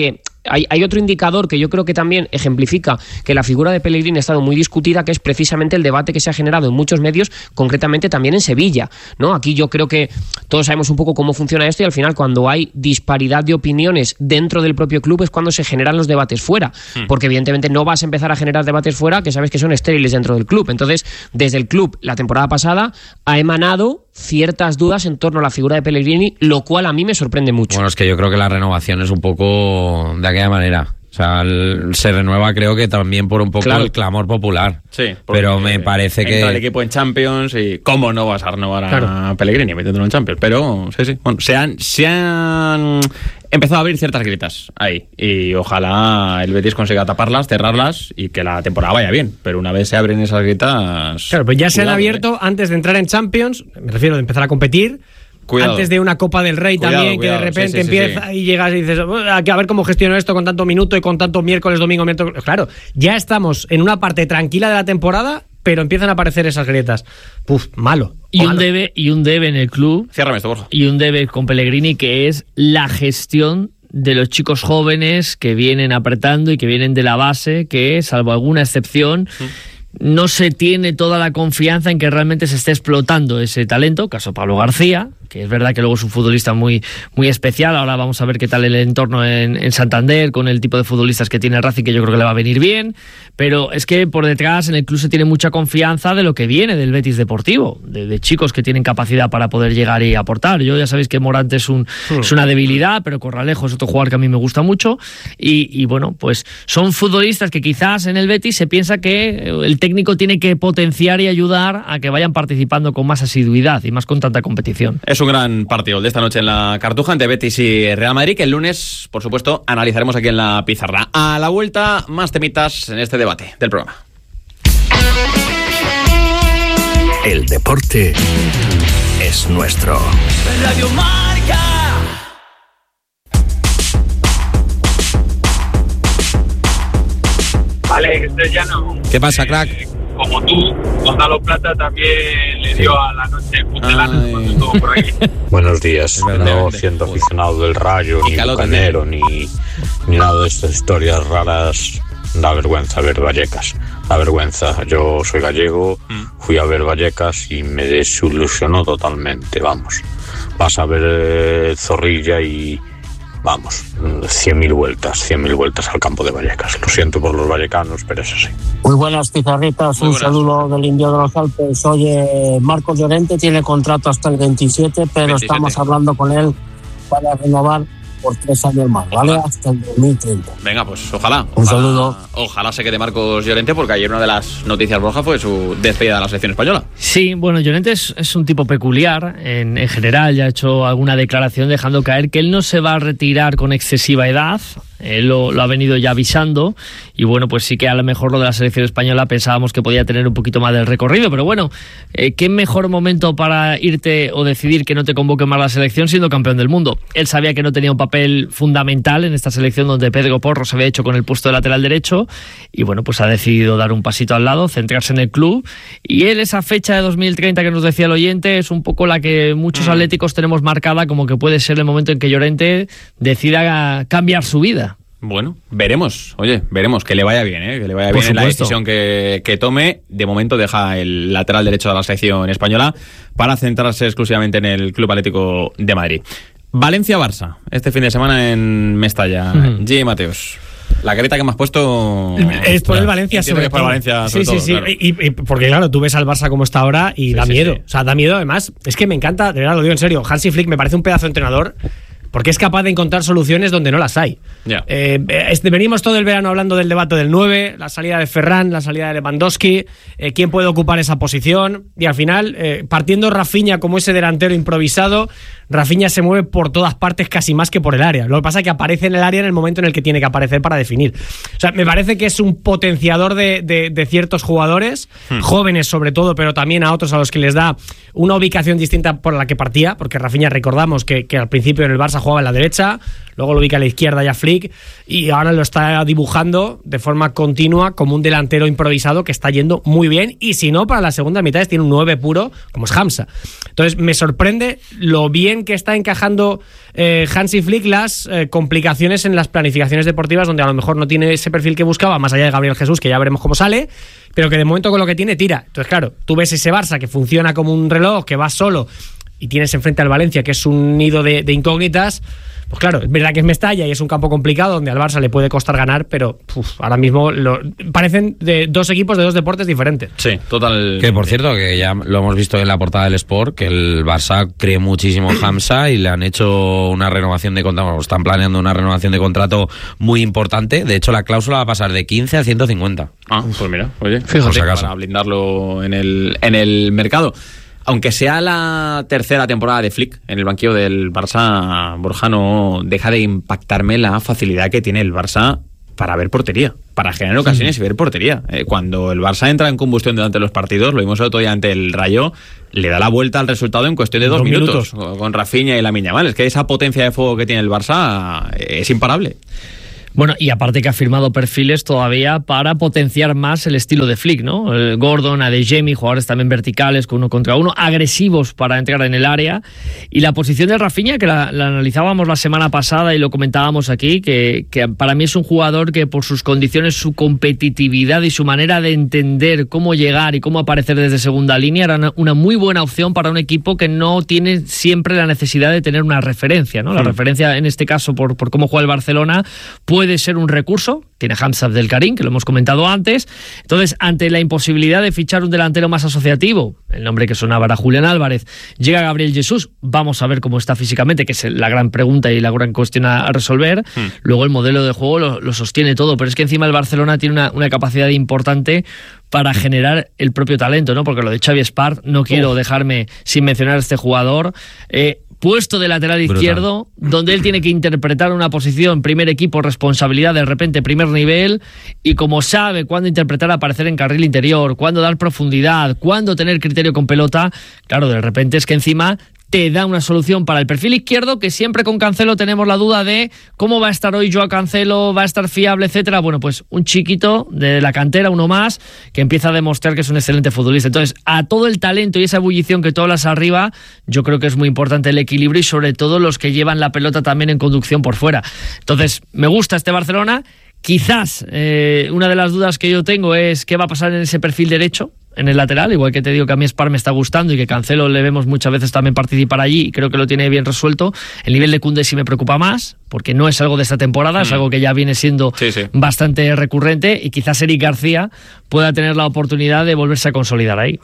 hay, hay otro indicador que yo creo que también ejemplifica que la figura de Pellegrini ha estado muy discutida, que es precisamente el debate que se ha generado en muchos medios, concretamente también en Sevilla, ¿no? Aquí yo creo que todos sabemos un poco cómo funciona esto y al final cuando hay disparidad de opiniones dentro del propio club es cuando se generan los debates fuera, hmm. porque evidentemente no vas a empezar a generar debates fuera que sabes que son estériles dentro del club. Entonces, desde el club, la temporada pasada ha emanado ciertas dudas en torno a la figura de Pellegrini, lo cual a mí me sorprende mucho. Bueno, es que yo creo que la renovación es un poco de aquella manera. O sea, el, se renueva creo que también por un poco claro. el clamor popular. Sí, pero me parece que... entra el equipo en Champions y ¿cómo no vas a renovar claro. a Pellegrini metiéndolo en Champions? Pero sí, sí. Bueno, se han, se han empezado a abrir ciertas grietas ahí y ojalá el Betis consiga taparlas, cerrarlas y que la temporada vaya bien. Pero una vez se abren esas grietas... Claro, pues ya se han cuidado, abierto ¿eh? Antes de entrar en Champions, me refiero de empezar a competir... Cuidado. Antes de una Copa del Rey cuidado, también, cuidado. Que de repente sí, sí, empieza sí, sí. y llegas y dices, a ver cómo gestiono esto con tanto minuto y con tanto miércoles, domingo, miércoles. Claro, ya estamos en una parte tranquila de la temporada, pero empiezan a aparecer esas grietas. Puf, malo. Y malo. un debe y un debe en el club. Ciérrame esto, Borja. Y un debe con Pellegrini que es la gestión de los chicos jóvenes que vienen apretando y que vienen de la base, que salvo alguna excepción. Mm. No se tiene toda la confianza en que realmente se esté explotando ese talento, caso Pablo García, que es verdad que luego es un futbolista muy, muy especial. Ahora vamos a ver qué tal el entorno en, en Santander con el tipo de futbolistas que tiene el Racing, que yo creo que le va a venir bien, pero es que por detrás en el club se tiene mucha confianza de lo que viene del Betis Deportivo, de, de chicos que tienen capacidad para poder llegar y aportar. Yo ya sabéis que Morante es, un, mm. es una debilidad, pero Corralejo es otro jugador que a mí me gusta mucho y, y bueno, pues son futbolistas que quizás en el Betis se piensa que el técnico tiene que potenciar y ayudar a que vayan participando con más asiduidad y más con tanta competición. Es un gran partido el de esta noche en la Cartuja entre Betis y Real Madrid, que el lunes, por supuesto, analizaremos aquí en la pizarra. A la vuelta, más temitas en este debate del programa. El deporte es nuestro. Radio Marca. Vale, Estrellano. ¿Qué pasa, crack? Eh, como tú, Gonzalo Plata también le dio sí. a la noche putelana cuando estuvo por ahí. Buenos días. No siendo aficionado del Rayo, ni bucanero, ni, ni nada de estas historias raras, da vergüenza ver Vallecas. Da vergüenza. Yo soy gallego, fui a ver Vallecas y me desilusionó totalmente, vamos. Vas a ver eh, Zorrilla y... Vamos, cien mil vueltas, cien mil vueltas al campo de Vallecas. Lo siento por los vallecanos, pero es así. Muy buenas, pizarritas. Muy un buenas. Saludo del Indio de los Alpes. Oye, Marcos Llorente tiene contrato hasta el veintisiete, pero veintisiete. Estamos hablando con él para renovar por tres años más, ¿vale? Hasta el dos mil treinta. Venga, pues ojalá. Un ojalá, saludo. Ojalá se quede Marcos Llorente, porque ayer una de las noticias rojas fue su despedida de la selección española. Sí, bueno, Llorente es, es un tipo peculiar. En, en general ya ha hecho alguna declaración dejando caer que él no se va a retirar con excesiva edad. Él lo, lo ha venido ya avisando y bueno, pues sí que a lo mejor lo de la selección española pensábamos que podía tener un poquito más del recorrido, pero bueno, eh, qué mejor momento para irte o decidir que no te convoque más la selección siendo campeón del mundo. Él sabía que no tenía un papel fundamental en esta selección donde Pedro Porro se había hecho con el puesto de lateral derecho y bueno, pues ha decidido dar un pasito al lado, centrarse en el club y él esa fecha de dos mil treinta que nos decía el oyente es un poco la que muchos atléticos tenemos marcada como que puede ser el momento en que Llorente decida cambiar su vida. Bueno, veremos, oye, veremos, que le vaya bien, ¿eh? que le vaya Por bien en la decisión que, que tome. De momento deja el lateral derecho de la selección española para centrarse exclusivamente en el Club Atlético de Madrid. Valencia-Barça, este fin de semana en Mestalla. Uh-huh. G. Mateos. La carita que me has puesto es por el Valencia, sobre que es por el Valencia sobre sí, todo, sí, sí. Claro. Y, y porque claro, tú ves al Barça como está ahora y sí, da sí, miedo. Sí. O sea, da miedo además. Es que me encanta, de verdad lo digo en serio. Hansi Flick me parece un pedazo de entrenador. Porque es capaz de encontrar soluciones donde no las hay. Yeah. Eh, este, venimos todo el verano hablando del debate del nueve, la salida de Ferran, la salida de Lewandowski, eh, quién puede ocupar esa posición. Y al final, eh, partiendo Rafinha como ese delantero improvisado, Rafinha se mueve por todas partes casi más que por el área. Lo que pasa es que aparece en el área en el momento en el que tiene que aparecer para definir. O sea, me parece que es un potenciador de, de, de ciertos jugadores, hmm. jóvenes sobre todo, pero también a otros a los que les da una ubicación distinta por la que partía, porque Rafinha recordamos que, que al principio en el Barça jugaba en la derecha, luego lo ubica a la izquierda ya Flick, y ahora lo está dibujando de forma continua como un delantero improvisado que está yendo muy bien, y si no, para la segunda mitad tiene un nueve puro, como es Hamza. Entonces me sorprende lo bien que está encajando eh, Hansi Flick las eh, complicaciones en las planificaciones deportivas, donde a lo mejor no tiene ese perfil que buscaba, más allá de Gabriel Jesús, que ya veremos cómo sale, pero que de momento con lo que tiene tira. Entonces claro, tú ves ese Barça que funciona como un reloj, que va solo, y tienes enfrente al Valencia, que es un nido de, de incógnitas. Pues claro, es verdad que es Mestalla y es un campo complicado donde al Barça le puede costar ganar, pero uf, ahora mismo lo, parecen de dos equipos de dos deportes diferentes. Sí, total. Que por cierto, que ya lo hemos visto en la portada del Sport, que el Barça cree muchísimo en Hamza y le han hecho una renovación de contrato, bueno, están planeando una renovación de contrato muy importante. De hecho, la cláusula va a pasar de quince a ciento cincuenta. Ah, pues mira, oye, fíjate, para blindarlo en el, en el mercado. Aunque sea la tercera temporada de Flick en el banquillo del Barça, Borja, no deja de impactarme la facilidad que tiene el Barça para ver portería, para generar ocasiones y ver portería. Eh, cuando el Barça entra en combustión durante los partidos, lo vimos el otro día ante el Rayo, le da la vuelta al resultado en cuestión de dos, dos minutos, minutos con Rafinha y Lamine Yamal. Es que esa potencia de fuego que tiene el Barça es imparable. Bueno, y aparte que ha firmado perfiles todavía para potenciar más el estilo de Flick, ¿no? El Gordon, Adeyemi, jugadores también verticales, con uno contra uno, agresivos para entrar en el área. Y la posición de Rafinha, que la, la analizábamos la semana pasada y lo comentábamos aquí, que, que para mí es un jugador que por sus condiciones, su competitividad y su manera de entender cómo llegar y cómo aparecer desde segunda línea, era una, una muy buena opción para un equipo que no tiene siempre la necesidad de tener una referencia, ¿no? La mm. referencia, en este caso, por, por cómo juega el Barcelona, puede puede ser un recurso. Tiene Hamza Abdelkarim, que lo hemos comentado antes. Entonces, ante la imposibilidad de fichar un delantero más asociativo, el nombre que sonaba era Julián Álvarez, llega Gabriel Jesús, vamos a ver cómo está físicamente, que es la gran pregunta y la gran cuestión a resolver. Hmm. Luego el modelo de juego lo, lo sostiene todo, pero es que encima el Barcelona tiene una, una capacidad importante para generar el propio talento, ¿no? Porque lo de Xavi Espart, no quiero Uf. dejarme sin mencionar a este jugador. Eh, puesto de lateral izquierdo, brutal, donde él tiene que interpretar una posición, primer equipo, responsabilidad, de repente primer nivel, y como sabe cuándo interpretar, aparecer en carril interior, cuándo dar profundidad, cuándo tener criterio con pelota, claro, de repente es que encima te da una solución para el perfil izquierdo, que siempre con Cancelo tenemos la duda de cómo va a estar hoy Joao Cancelo, va a estar fiable, etcétera. Bueno, pues un chiquito de la cantera, uno más, que empieza a demostrar que es un excelente futbolista. Entonces, a todo el talento y esa ebullición que tú hablas arriba, yo creo que es muy importante el equilibrio y sobre todo los que llevan la pelota también en conducción por fuera. Entonces, me gusta este Barcelona. Quizás eh, una de las dudas que yo tengo es qué va a pasar en ese perfil derecho, en el lateral, igual que te digo que a mí Spar me está gustando y que Cancelo le vemos muchas veces también participar allí y creo que lo tiene bien resuelto. El nivel de Koundé sí me preocupa más, porque no es algo de esta temporada, mm. es algo que ya viene siendo sí, sí. bastante recurrente, y quizás Eric García pueda tener la oportunidad de volverse a consolidar ahí.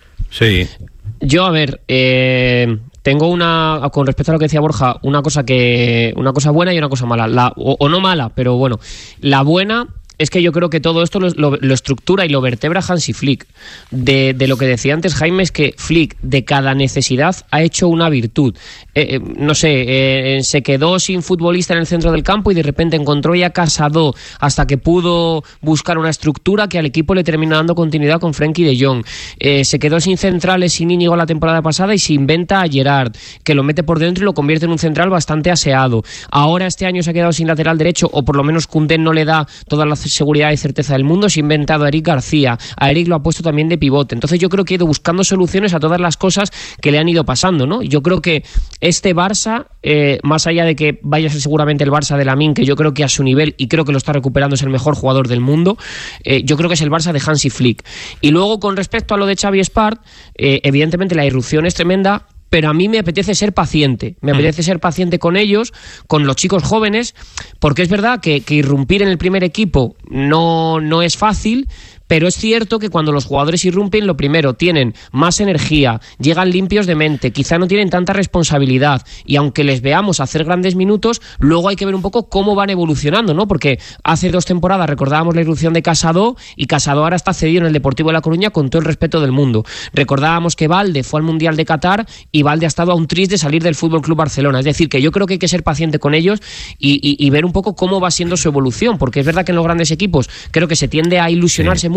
Sí. Yo, a ver, eh, tengo una, con respecto a lo que decía Borja, una cosa que una cosa buena y una cosa mala, la, o, o no mala, pero bueno, la buena es que yo creo que todo esto lo, lo, lo estructura y lo vertebra Hansi Flick. De, de lo que decía antes Jaime, es que Flick de cada necesidad ha hecho una virtud. Eh, eh, no sé, eh, se quedó sin futbolista en el centro del campo y de repente encontró ya Casado hasta que pudo buscar una estructura que al equipo le termina dando continuidad con Frenkie de Jong. Eh, se quedó sin centrales, sin Íñigo la temporada pasada y se inventa a Gerard, que lo mete por dentro y lo convierte en un central bastante aseado. Ahora este año se ha quedado sin lateral derecho, o por lo menos Koundé no le da todas las seguridad y certeza del mundo, se ha inventado a Eric García, a Eric lo ha puesto también de pivote. Entonces yo creo que ha ido buscando soluciones a todas las cosas que le han ido pasando, ¿no? Yo creo que este Barça, eh, más allá de que vaya a ser seguramente el Barça de Lamine, que yo creo que a su nivel, y creo que lo está recuperando, es el mejor jugador del mundo, eh, yo creo que es el Barça de Hansi Flick. Y luego con respecto a lo de Xavi Espart, eh, evidentemente la irrupción es tremenda, pero a mí me apetece ser paciente, me apetece ser paciente con ellos, con los chicos jóvenes, porque es verdad que, que irrumpir en el primer equipo no, no es fácil, pero es cierto que cuando los jugadores irrumpen, lo primero, tienen más energía, llegan limpios de mente, quizá no tienen tanta responsabilidad, y aunque les veamos hacer grandes minutos, luego hay que ver un poco cómo van evolucionando, ¿no? Porque hace dos temporadas recordábamos la irrupción de Casado, y Casado ahora está cedido en el Deportivo de La Coruña con todo el respeto del mundo. Recordábamos que Valde fue al Mundial de Qatar, y Valde ha estado a un tris de salir del F C Barcelona. Es decir, que yo creo que hay que ser paciente con ellos y, y, y ver un poco cómo va siendo su evolución, porque es verdad que en los grandes equipos creo que se tiende a ilusionarse sí. mucho,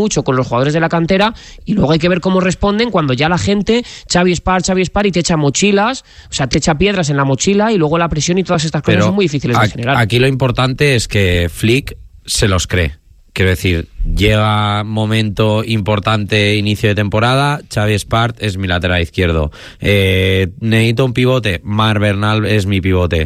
mucho con los jugadores de la cantera y luego hay que ver cómo responden cuando ya la gente, Xavi Espart, Xavi Espart, y te echa mochilas, o sea, te echa piedras en la mochila y luego la presión y todas estas cosas Pero son muy difíciles de generar. Aquí lo importante es que Flick se los cree. Quiero decir, llega momento importante, inicio de temporada, Xavi Espart es mi lateral izquierdo. Eh, necesito un pivote, Marc Bernal es mi pivote.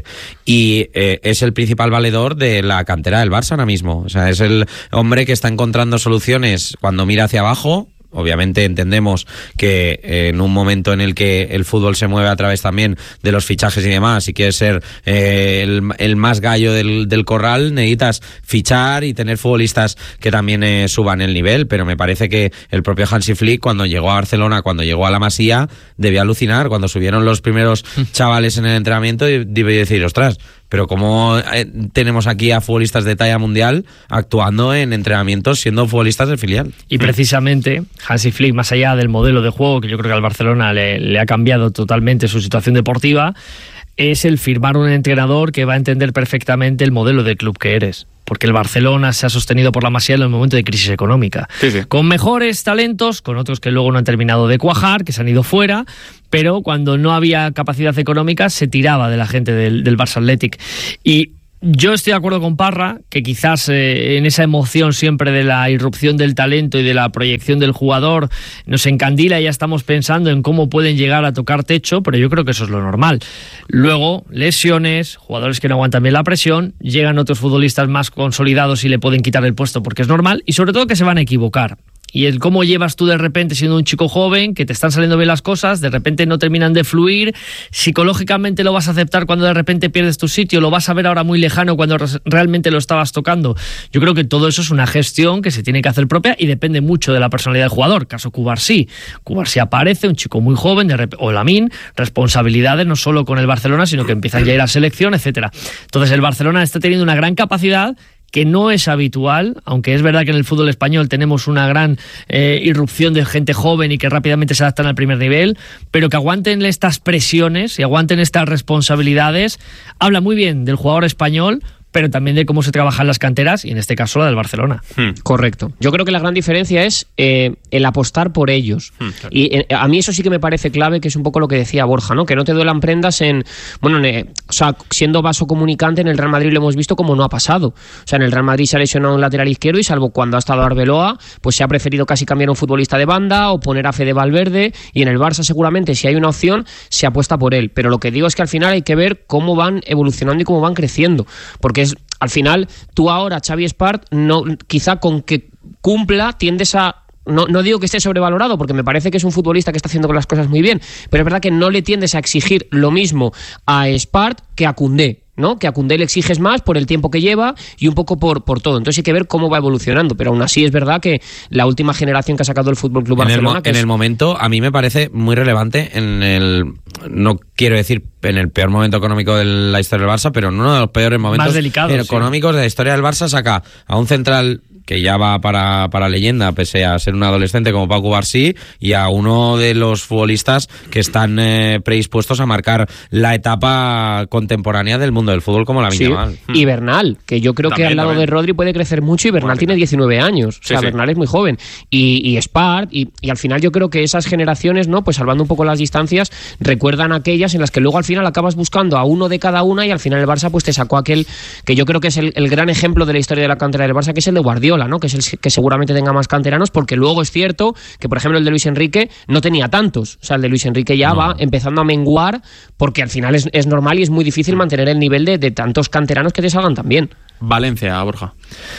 Y eh, es el principal valedor de la cantera del Barça ahora mismo. O sea, es el hombre que está encontrando soluciones cuando mira hacia abajo. Obviamente entendemos que eh, en un momento en el que el fútbol se mueve a través también de los fichajes y demás, y quieres ser eh, el, el más gallo del, del corral, necesitas fichar y tener futbolistas que también eh, suban el nivel, pero me parece que el propio Hansi Flick, cuando llegó a Barcelona, cuando llegó a la Masía, debió alucinar cuando subieron los primeros chavales en el entrenamiento y debí decir, ostras, pero cómo eh, tenemos aquí a futbolistas de talla mundial actuando en entrenamientos siendo futbolistas del filial. Y precisamente Hansi Flick, más allá del modelo de juego, que yo creo que al Barcelona le, le ha cambiado totalmente su situación deportiva, es el firmar un entrenador que va a entender perfectamente el modelo de club que eres. Porque el Barcelona se ha sostenido por la Masía en el momento de crisis económica. Sí, sí. Con mejores talentos, con otros que luego no han terminado de cuajar, que se han ido fuera, pero cuando no había capacidad económica se tiraba de la gente del, del Barça Athletic. Y yo estoy de acuerdo con Parra, que quizás eh, en esa emoción siempre de la irrupción del talento y de la proyección del jugador nos encandila y ya estamos pensando en cómo pueden llegar a tocar techo, pero yo creo que eso es lo normal. Luego, lesiones, jugadores que no aguantan bien la presión, llegan otros futbolistas más consolidados y le pueden quitar el puesto porque es normal, y sobre todo que se van a equivocar. Y el cómo llevas tú de repente siendo un chico joven, que te están saliendo bien las cosas, de repente no terminan de fluir, psicológicamente lo vas a aceptar cuando de repente pierdes tu sitio, lo vas a ver ahora muy lejano cuando realmente lo estabas tocando. Yo creo que todo eso es una gestión que se tiene que hacer propia y depende mucho de la personalidad del jugador. Caso Cubarsí. Cubarsí aparece, un chico muy joven, de rep- o Lamine, responsabilidades no solo con el Barcelona, sino que empiezan ya a ir a selección, etcétera. Entonces el Barcelona está teniendo una gran capacidad que no es habitual, aunque es verdad que en el fútbol español tenemos una gran eh, irrupción de gente joven y que rápidamente se adaptan al primer nivel, pero que aguanten estas presiones y aguanten estas responsabilidades, habla muy bien del jugador español, pero también de cómo se trabajan las canteras, y en este caso la del Barcelona. Hmm. Correcto. Yo creo que la gran diferencia es eh, el apostar por ellos. Hmm. Y eh, a mí eso sí que me parece clave, que es un poco lo que decía Borja, ¿no? Que no te duelan prendas en... Bueno, eh, o sea, siendo vaso comunicante en el Real Madrid lo hemos visto como no ha pasado. O sea, en el Real Madrid se ha lesionado un lateral izquierdo y salvo cuando ha estado Arbeloa, pues se ha preferido casi cambiar un futbolista de banda o poner a Fede Valverde, y en el Barça seguramente si hay una opción se apuesta por él. Pero lo que digo es que al final hay que ver cómo van evolucionando y cómo van creciendo. Porque es, al final, tú ahora, Xavi Espart, no, quizá con que cumpla tiendes a... No, no digo que esté sobrevalorado, porque me parece que es un futbolista que está haciendo las cosas muy bien, pero es verdad que no le tiendes a exigir lo mismo a Espart que a Koundé, ¿no? Que a Koundé le exiges más por el tiempo que lleva y un poco por, por todo. Entonces hay que ver cómo va evolucionando, pero aún así es verdad que la última generación que ha sacado el Fútbol Club Barcelona... En, el, en es... el momento, a mí me parece muy relevante en el... No quiero decir en el peor momento económico de la historia del Barça, pero en uno de los peores momentos económicos sí. de la historia del Barça, saca a un central que ya va para, para leyenda, pese a ser un adolescente como Pau Cubarsí, y a uno de los futbolistas que están eh, predispuestos a marcar la etapa contemporánea del mundo del fútbol como la sí. Yamal. Y Bernal, que yo creo también, que al lado también. de Rodri puede crecer mucho, y Bernal bueno, tiene diecinueve años, sí, o sea, sí. Bernal es muy joven, y, y Espart, y, y al final yo creo que esas generaciones, ¿no? Pues salvando un poco las distancias, recuerdan aquellas en las que luego al final acabas buscando a uno de cada una, y al final el Barça pues te sacó aquel que yo creo que es el, el gran ejemplo de la historia de la cantera del Barça, que es el de Guardiola, ¿no? Que es el que seguramente tenga más canteranos, porque luego es cierto que, por ejemplo, el de Luis Enrique no tenía tantos. O sea, el de Luis Enrique ya no. va empezando a menguar, porque al final es, es normal y es muy difícil mantener el nivel de, de tantos canteranos que te salgan tan bien. Valencia, Borja.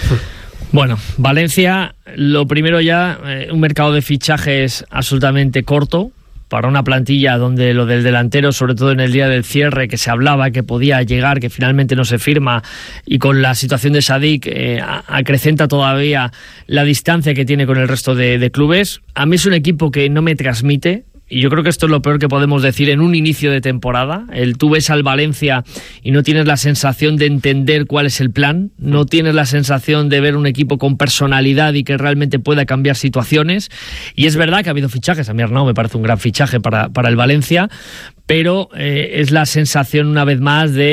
Bueno, Valencia, lo primero ya, eh, un mercado de fichajes absolutamente corto, para una plantilla donde lo del delantero, sobre todo en el día del cierre, que se hablaba que podía llegar, que finalmente no se firma, y con la situación de Sadik eh, acrecenta todavía la distancia que tiene con el resto de, de clubes. A mí es un equipo que no me transmite, y yo creo que esto es lo peor que podemos decir en un inicio de temporada. El, tú ves al Valencia y no tienes la sensación de entender cuál es el plan, no tienes la sensación de ver un equipo con personalidad y que realmente pueda cambiar situaciones. Y es verdad que ha habido fichajes, a mí Arnau me parece un gran fichaje para, para el Valencia, pero eh, es la sensación una vez más de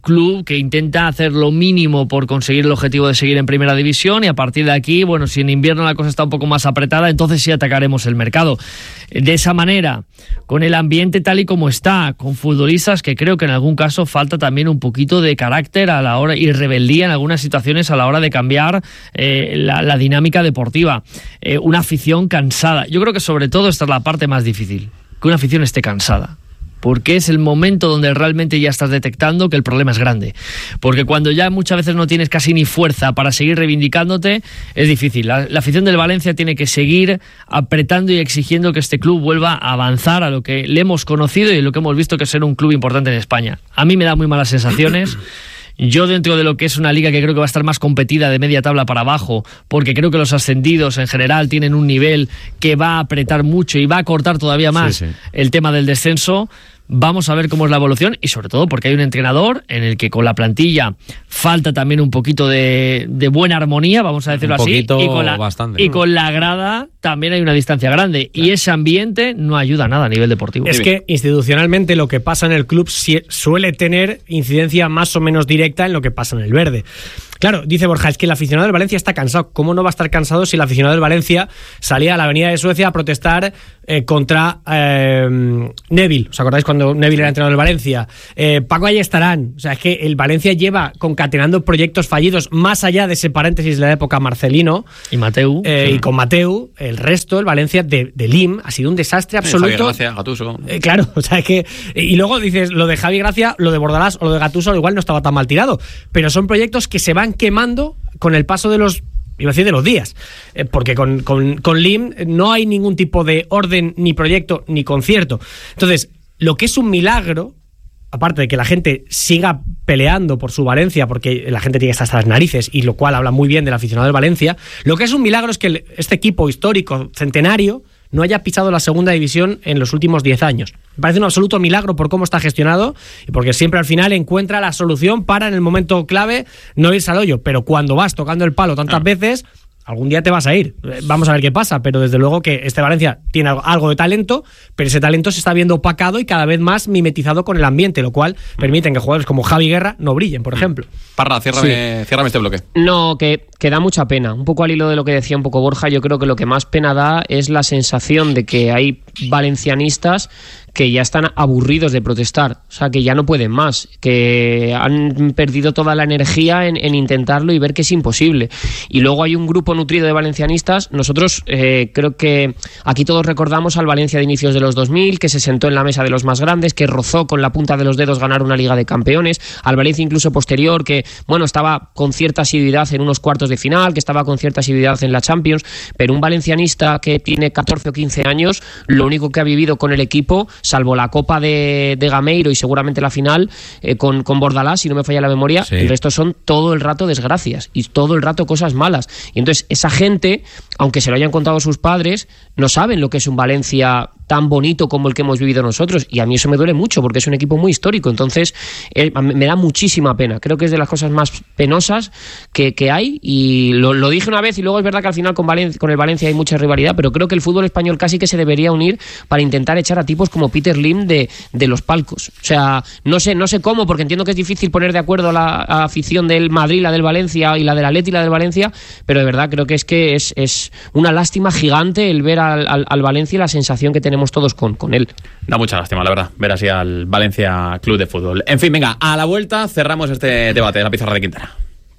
club que intenta hacer lo mínimo por conseguir el objetivo de seguir en primera división, y a partir de aquí, bueno, si en invierno la cosa está un poco más apretada, entonces sí atacaremos el mercado. De esa manera, con el ambiente tal y como está, con futbolistas que creo que en algún caso falta también un poquito de carácter a la hora y rebeldía en algunas situaciones a la hora de cambiar eh, la, la dinámica deportiva. Eh, una afición cansada. Yo creo que sobre todo esta es la parte más difícil, que una afición esté cansada, porque es el momento donde realmente ya estás detectando que el problema es grande. Porque cuando ya muchas veces no tienes casi ni fuerza para seguir reivindicándote, es difícil. La, la afición del Valencia tiene que seguir apretando y exigiendo que este club vuelva a avanzar a lo que le hemos conocido y lo que hemos visto que es ser un club importante en España. A mí me da muy malas sensaciones. Yo, dentro de lo que es una liga que creo que va a estar más competida de media tabla para abajo, porque creo que los ascendidos en general tienen un nivel que va a apretar mucho y va a cortar todavía más sí, sí. el tema del descenso. Vamos a ver cómo es la evolución, y sobre todo porque hay un entrenador en el que con la plantilla falta también un poquito de, de buena armonía, vamos a decirlo un así, poquito, y con, la, bastante. y con la grada también hay una distancia grande, claro. Y ese ambiente no ayuda nada a nivel deportivo. Es que institucionalmente lo que pasa en el club suele tener incidencia más o menos directa en lo que pasa en el verde. Claro, dice Borja, es que el aficionado del Valencia está cansado. ¿Cómo no va a estar cansado si el aficionado del Valencia salía a la avenida de Suecia a protestar eh, contra eh, Neville? ¿Os acordáis cuando Neville era entrenador del Valencia? Eh, Paco Ayestarán. O sea, es que el Valencia lleva concatenando proyectos fallidos más allá de ese paréntesis de la época Marcelino. Y Mateu. Eh, sí. Y con Mateu, el resto, el Valencia de, de Lim, ha sido un desastre absoluto. Javi Gracia, Gattuso. Eh, claro, o sea, es que... Y luego dices, lo de Javi Gracia, lo de Bordalás o lo de Gattuso igual no estaba tan mal tirado. Pero son proyectos que se van quemando con el paso de los, iba a decir de los días, eh, porque con, con, con Lim no hay ningún tipo de orden, ni proyecto, ni concierto. Entonces, lo que es un milagro, aparte de que la gente siga peleando por su Valencia, porque la gente tiene que estar hasta las narices, y lo cual habla muy bien del aficionado del Valencia, lo que es un milagro es que el, este equipo histórico, centenario, no haya pisado la segunda división en los últimos diez años. Me parece un absoluto milagro por cómo está gestionado y porque siempre al final encuentra la solución para, en el momento clave, no irse al hoyo. Pero cuando vas tocando el palo tantas veces, algún día te vas a ir. Vamos a ver qué pasa, pero desde luego que este Valencia tiene algo de talento, pero ese talento se está viendo opacado y cada vez más mimetizado con el ambiente, lo cual permite que jugadores como Javi Guerra no brillen, por ejemplo. Parra, ciérrame, sí. ciérrame este bloque. No, que, que da mucha pena. Un poco al hilo de lo que decía un poco Borja, yo creo que lo que más pena da es la sensación de que hay valencianistas que ya están aburridos de protestar, o sea, que ya no pueden más, que han perdido toda la energía en, en intentarlo y ver que es imposible. Y luego hay un grupo nutrido de valencianistas. Nosotros eh, creo que aquí todos recordamos al Valencia de inicios de los dos mil, que se sentó en la mesa de los más grandes, que rozó con la punta de los dedos ganar una Liga de Campeones, al Valencia incluso posterior, que bueno, estaba con cierta asiduidad en unos cuartos de final, que estaba con cierta asiduidad en la Champions, pero un valencianista que tiene catorce o quince años, lo único que ha vivido con el equipo, salvo la Copa de, de Gameiro y seguramente la final eh, con, con Bordalás, si no me falla la memoria, sí. El resto son todo el rato desgracias y todo el rato cosas malas. Y entonces esa gente, aunque se lo hayan contado sus padres, no saben lo que es un Valencia tan bonito como el que hemos vivido nosotros, y a mí eso me duele mucho porque es un equipo muy histórico. Entonces eh, me da muchísima pena. Creo que es de las cosas más penosas que, que hay, y lo, lo dije una vez, y luego es verdad que al final con, Valen- con el Valencia hay mucha rivalidad, pero creo que el fútbol español casi que se debería unir para intentar echar a tipos como Peter Lim de, de los palcos. O sea, no sé, no sé cómo, porque entiendo que es difícil poner de acuerdo a la a afición del Madrid, la del Valencia, y la del Atleti y la del Valencia, pero de verdad creo que es que es, es una lástima gigante el ver al, al, al Valencia y la sensación que tenemos todos con, con él. Da mucha lástima, la verdad, ver así al Valencia Club de Fútbol. En fin, venga, a la vuelta cerramos este debate de la pizarra de Quintana.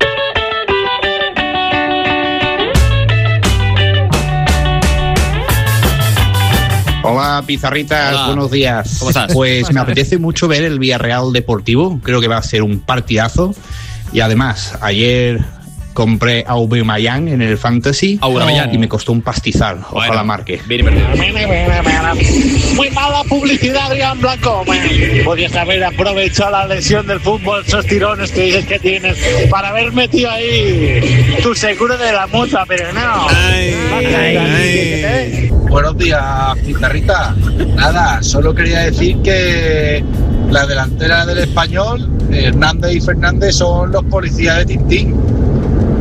Hola, pizarritas, Hola. Buenos días. ¿Cómo estás? Pues me apetece mucho ver el Villarreal Deportivo, creo que va a ser un partidazo. Y además, ayer compré a Aubameyang en el Fantasy Aubameyang. y me costó un pastizal. Ojalá Bueno, marque. bien invertido. Muy mala publicidad, Adrián Blanco. Podrías haber aprovechado la lesión del fútbol, esos tirones que dices que tienes, para haber metido ahí tu seguro de la mutua, pero no. Ay, ay, ay. Buenos días, pizarrita. Nada, solo quería decir que la delantera del Español, Hernández y Fernández, son los policías de Tintín.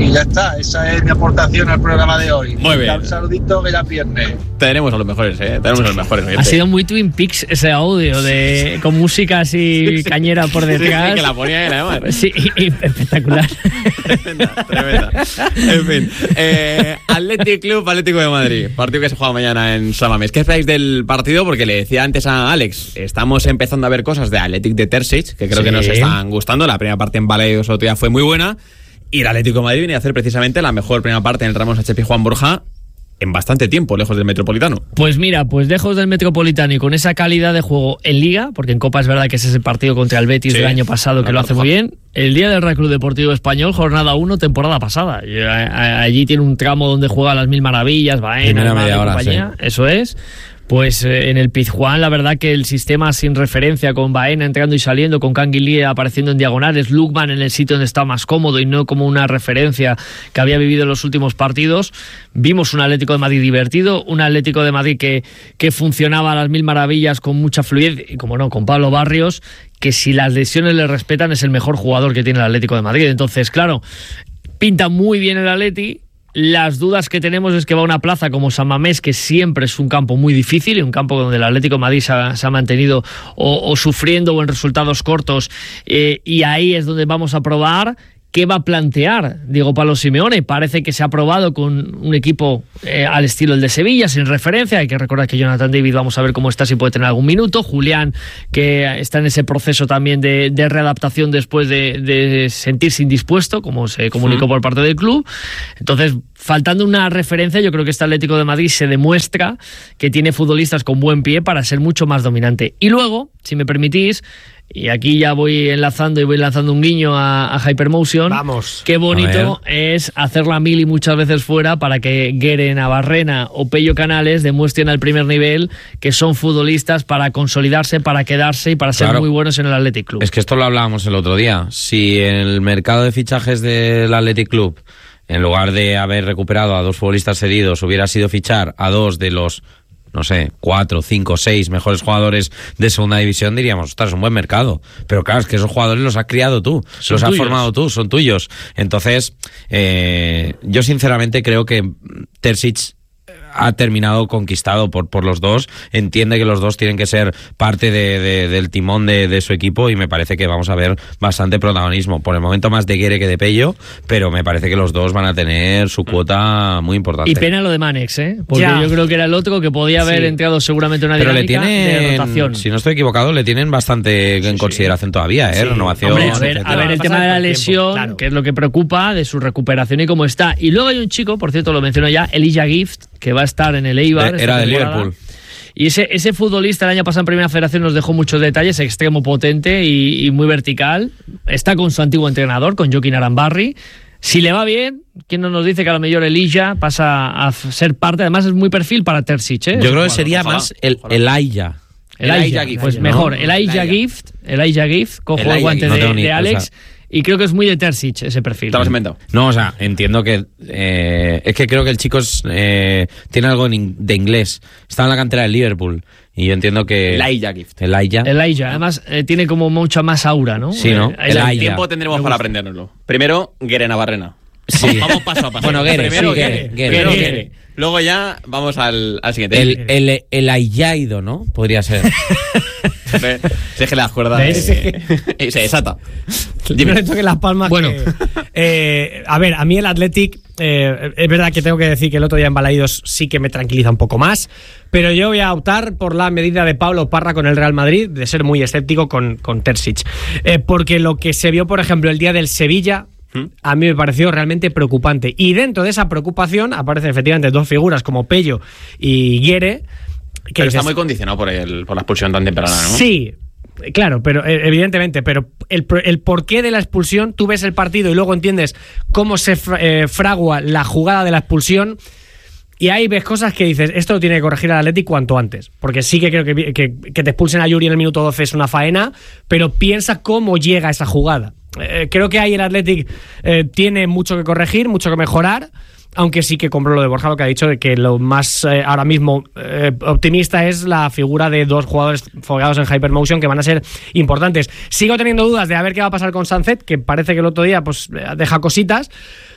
Y ya está, esa es mi aportación al programa de hoy. Muy bien. Un saludito que ya pierde. Tenemos a los mejores, ¿eh? Tenemos a los mejores. Ha sido muy Twin Peaks ese audio de con música así sí, sí. cañera por detrás. Sí, sí, que la ponía él, además. Sí, y, y espectacular. Tremenda, tremenda. En fin, eh, Athletic Club, Atlético de Madrid. Partido que se juega mañana en San Mamés. ¿Qué esperáis del partido? Porque le decía antes a Alex, estamos empezando a ver cosas de Athletic de Terzic, que creo sí. que nos están gustando. La primera parte en Balaidos otro día fue muy buena. Y el Atlético de Madrid viene a hacer precisamente la mejor primera parte en el Ramos H P Juan Borja en bastante tiempo, lejos del Metropolitano. Pues mira, pues lejos del Metropolitano y con esa calidad de juego en Liga, porque en Copa es verdad que es ese partido contra el Betis sí, del año pasado que lo hace muy bien. El día del Real Club Deportivo Español, jornada uno, temporada pasada. Y allí tiene un tramo donde juega las mil maravillas, Baena, media hora, compañía, sí. Eso es. Pues eh, en el Pizjuán, la verdad que el sistema sin referencia, con Baena entrando y saliendo, con Canguilí apareciendo en diagonales, Lukman en el sitio donde está más cómodo y no como una referencia que había vivido en los últimos partidos. Vimos un Atlético de Madrid divertido, un Atlético de Madrid que, que funcionaba a las mil maravillas con mucha fluidez, y como no, con Pablo Barrios, que si las lesiones le respetan es el mejor jugador que tiene el Atlético de Madrid. Entonces, claro, pinta muy bien el Atleti. Las dudas que tenemos es que va a una plaza como San Mamés, que siempre es un campo muy difícil y un campo donde el Atlético de Madrid se ha, se ha mantenido o, o sufriendo o en resultados cortos, eh, y ahí es donde vamos a probar qué va a plantear Diego Pablo Simeone. Parece que se ha probado con un equipo eh, al estilo el de Sevilla, sin referencia. Hay que recordar que Jonathan David, vamos a ver cómo está, si puede tener algún minuto. Julián, que está en ese proceso también de, de readaptación después de, de sentirse indispuesto, como se comunicó sí. por parte del club. Entonces, faltando una referencia, yo creo que este Atlético de Madrid se demuestra que tiene futbolistas con buen pie para ser mucho más dominante. Y luego, si me permitís, y aquí ya voy enlazando y voy lanzando un guiño a, a Hypermotion. Vamos. Qué bonito es hacer la mil y muchas veces fuera para que Guere, Navarrena o Pello Canales demuestren al primer nivel que son futbolistas para consolidarse, para quedarse y para ser claro. muy buenos en el Athletic Club. Es que esto lo hablábamos el otro día. Si en el mercado de fichajes del Athletic Club, en lugar de haber recuperado a dos futbolistas cedidos, hubiera sido fichar a dos de los, no sé, cuatro, cinco, seis mejores jugadores de segunda división, diríamos, ostras, es un buen mercado. Pero claro, es que esos jugadores los has criado tú, son los tuyos. Has formado tú, son tuyos. Entonces, eh, yo sinceramente creo que Terzic ha terminado conquistado por, por los dos, entiende que los dos tienen que ser parte de, de, del timón de, de su equipo, y me parece que vamos a ver bastante protagonismo, por el momento más de Guere que de Pello, pero me parece que los dos van a tener su cuota muy importante. Y pena lo de Manex, ¿eh? Porque ya. yo creo que era el otro que podía haber sí. entrado seguramente una pero dinámica le tienen, de rotación. Si no estoy equivocado, le tienen bastante sí, en consideración sí. todavía, ¿eh? Sí. Renovación. Hombre, a ver, a ver el tema de la lesión, claro. que es lo que preocupa, de su recuperación y cómo está. Y luego hay un chico, por cierto, lo menciono ya, Elijah Gift, que va a estar en el Eibar. Era de Liverpool. Y ese, ese futbolista el año pasado en Primera Federación nos dejó muchos detalles, extremo potente y, y muy vertical. Está con su antiguo entrenador, con Joaquín Arambarri. Si le va bien, ¿quién no nos dice que a lo mejor Elijah pasa a ser parte? Además es muy perfil para Terzic, ¿eh? Yo creo que sería ojalá, más el Elijah. Elijah Gift. Pues mejor, ¿no? Elijah Gift. Elijah Gift, cojo el guante no de, ni, de Alex. O sea, y creo que es muy de Terzic ese perfil. Estabas inventado. No, o sea, entiendo que... Eh, es que creo que el chico es, eh, tiene algo de inglés. Está en la cantera del Liverpool. Y yo entiendo que... Elijah Gift. Elijah. Elijah. Además, eh, tiene como mucha más aura, ¿no? Sí, ¿no? Eh, el tiempo tendremos para aprendérnoslo. Primero, Guere Navarrena. Sí. Vamos paso a paso. Bueno, Guere, Primero, sí, Guere. Guere, Guere. Guere. Guere. Luego ya vamos al, al siguiente. El, el, el Ayaido, ¿no? Podría ser. Se que las cuerdas eh, y se desata. Dime. Yo que las palmas. Bueno, que, eh, a ver, a mí el Athletic, eh, es verdad que tengo que decir que el otro día en Balaidos sí que me tranquiliza un poco más, pero yo voy a optar por la medida de Pablo Parra con el Real Madrid, de ser muy escéptico con, con Terzic. Eh, porque lo que se vio, por ejemplo, el día del Sevilla, a mí me pareció realmente preocupante. Y dentro de esa preocupación aparecen efectivamente dos figuras como Pello y Guere. Que pero dices, está muy condicionado por, el, por la expulsión tan temprana, ¿no? Sí, claro, pero evidentemente, pero el, el porqué de la expulsión, tú ves el partido y luego entiendes cómo se eh, fragua la jugada de la expulsión. Y ahí ves cosas que dices, esto lo tiene que corregir el Athletic cuanto antes. Porque sí que creo que, que, que te expulsen a Yuri en el minuto doce es una faena, pero piensa cómo llega esa jugada. Eh, creo que ahí el Athletic eh, tiene mucho que corregir, mucho que mejorar, aunque sí que compro lo de Borja, lo que ha dicho, de que lo más eh, ahora mismo eh, optimista es la figura de dos jugadores fogueados en Hypermotion que van a ser importantes. Sigo teniendo dudas de a ver qué va a pasar con Sancet, que parece que el otro día pues deja cositas.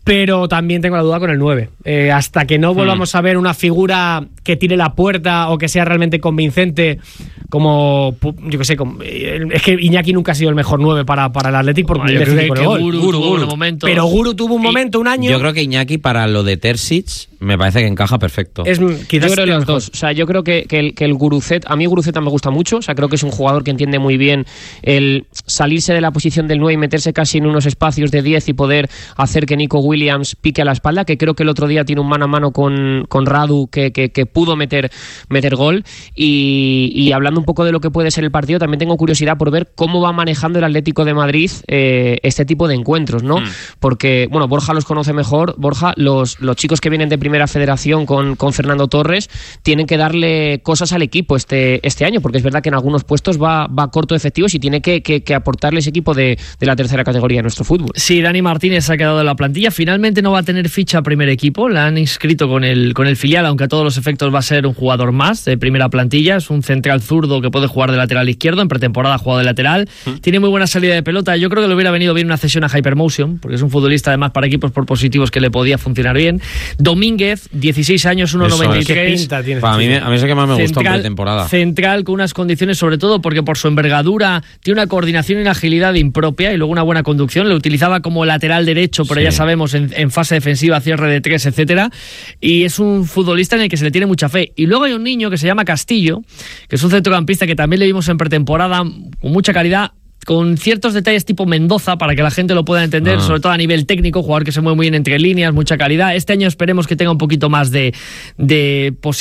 pero también tengo la duda con el nueve. Eh, hasta que no volvamos hmm. a ver una figura que tire la puerta o que sea realmente convincente, como, yo qué sé, como, es que Iñaki nunca ha sido el mejor nueve para, para el Athletic por el déficit por el gol. Guru, Guru, Guru, momentos. Pero Guru tuvo un momento, un año. Yo creo que Iñaki para lo de Terzic me parece que encaja perfecto. Es, quizás yo creo los dos. O sea, yo creo que, que el, que el Guruceta, a mí Guruceta me gusta mucho. O sea, creo que es un jugador que entiende muy bien el salirse de la posición del nueve y meterse casi en unos espacios de diez y poder hacer que Nico Williams pique a la espalda, que creo que el otro día tiene un mano a mano con, con Radu que, que, que pudo meter, meter gol. Y, y hablando un poco de lo que puede ser el partido, también tengo curiosidad por ver cómo va manejando el Atlético de Madrid eh, este tipo de encuentros, ¿no? Mm. Porque, bueno, Borja los conoce mejor. Borja, los, los chicos que vienen de Primera Federación con, con Fernando Torres tienen que darle cosas al equipo este, este año, porque es verdad que en algunos puestos va, va corto de efectivos y tiene que, que, que aportarles equipo de, de la tercera categoría de nuestro fútbol. Sí, Dani Martínez ha quedado en la plantilla. Finalmente no va a tener ficha primer equipo. La han inscrito con el, con el filial, aunque a todos los efectos va a ser un jugador más de primera plantilla. Es un central zurdo que puede jugar de lateral izquierdo. En pretemporada ha jugado de lateral. ¿Mm? Tiene muy buena salida de pelota. Yo creo que le hubiera venido bien una cesión a Hypermotion, porque es un futbolista además para equipos por positivos que le podía funcionar bien. Domínguez, dieciséis años, uno noventa y tres. Para mí, a mí es el que más me central, gustó en pretemporada. Central con unas condiciones, sobre todo porque por su envergadura tiene una coordinación y una agilidad impropia y luego una buena conducción. Le utilizaba como lateral derecho, pero sí, ya sabemos, en, en fase defensiva, cierre de tres, etcétera. Y es un futbolista en el que se le tiene mucha fe. Y luego hay un niño que se llama Castillo, que es un centrocampista que también le vimos en pretemporada con mucha calidad, con ciertos detalles tipo Mendoza, para que la gente lo pueda entender, ah. sobre todo a nivel técnico, jugador que se mueve muy bien entre líneas, mucha calidad. Este año esperemos que tenga un poquito más de, de posibilidad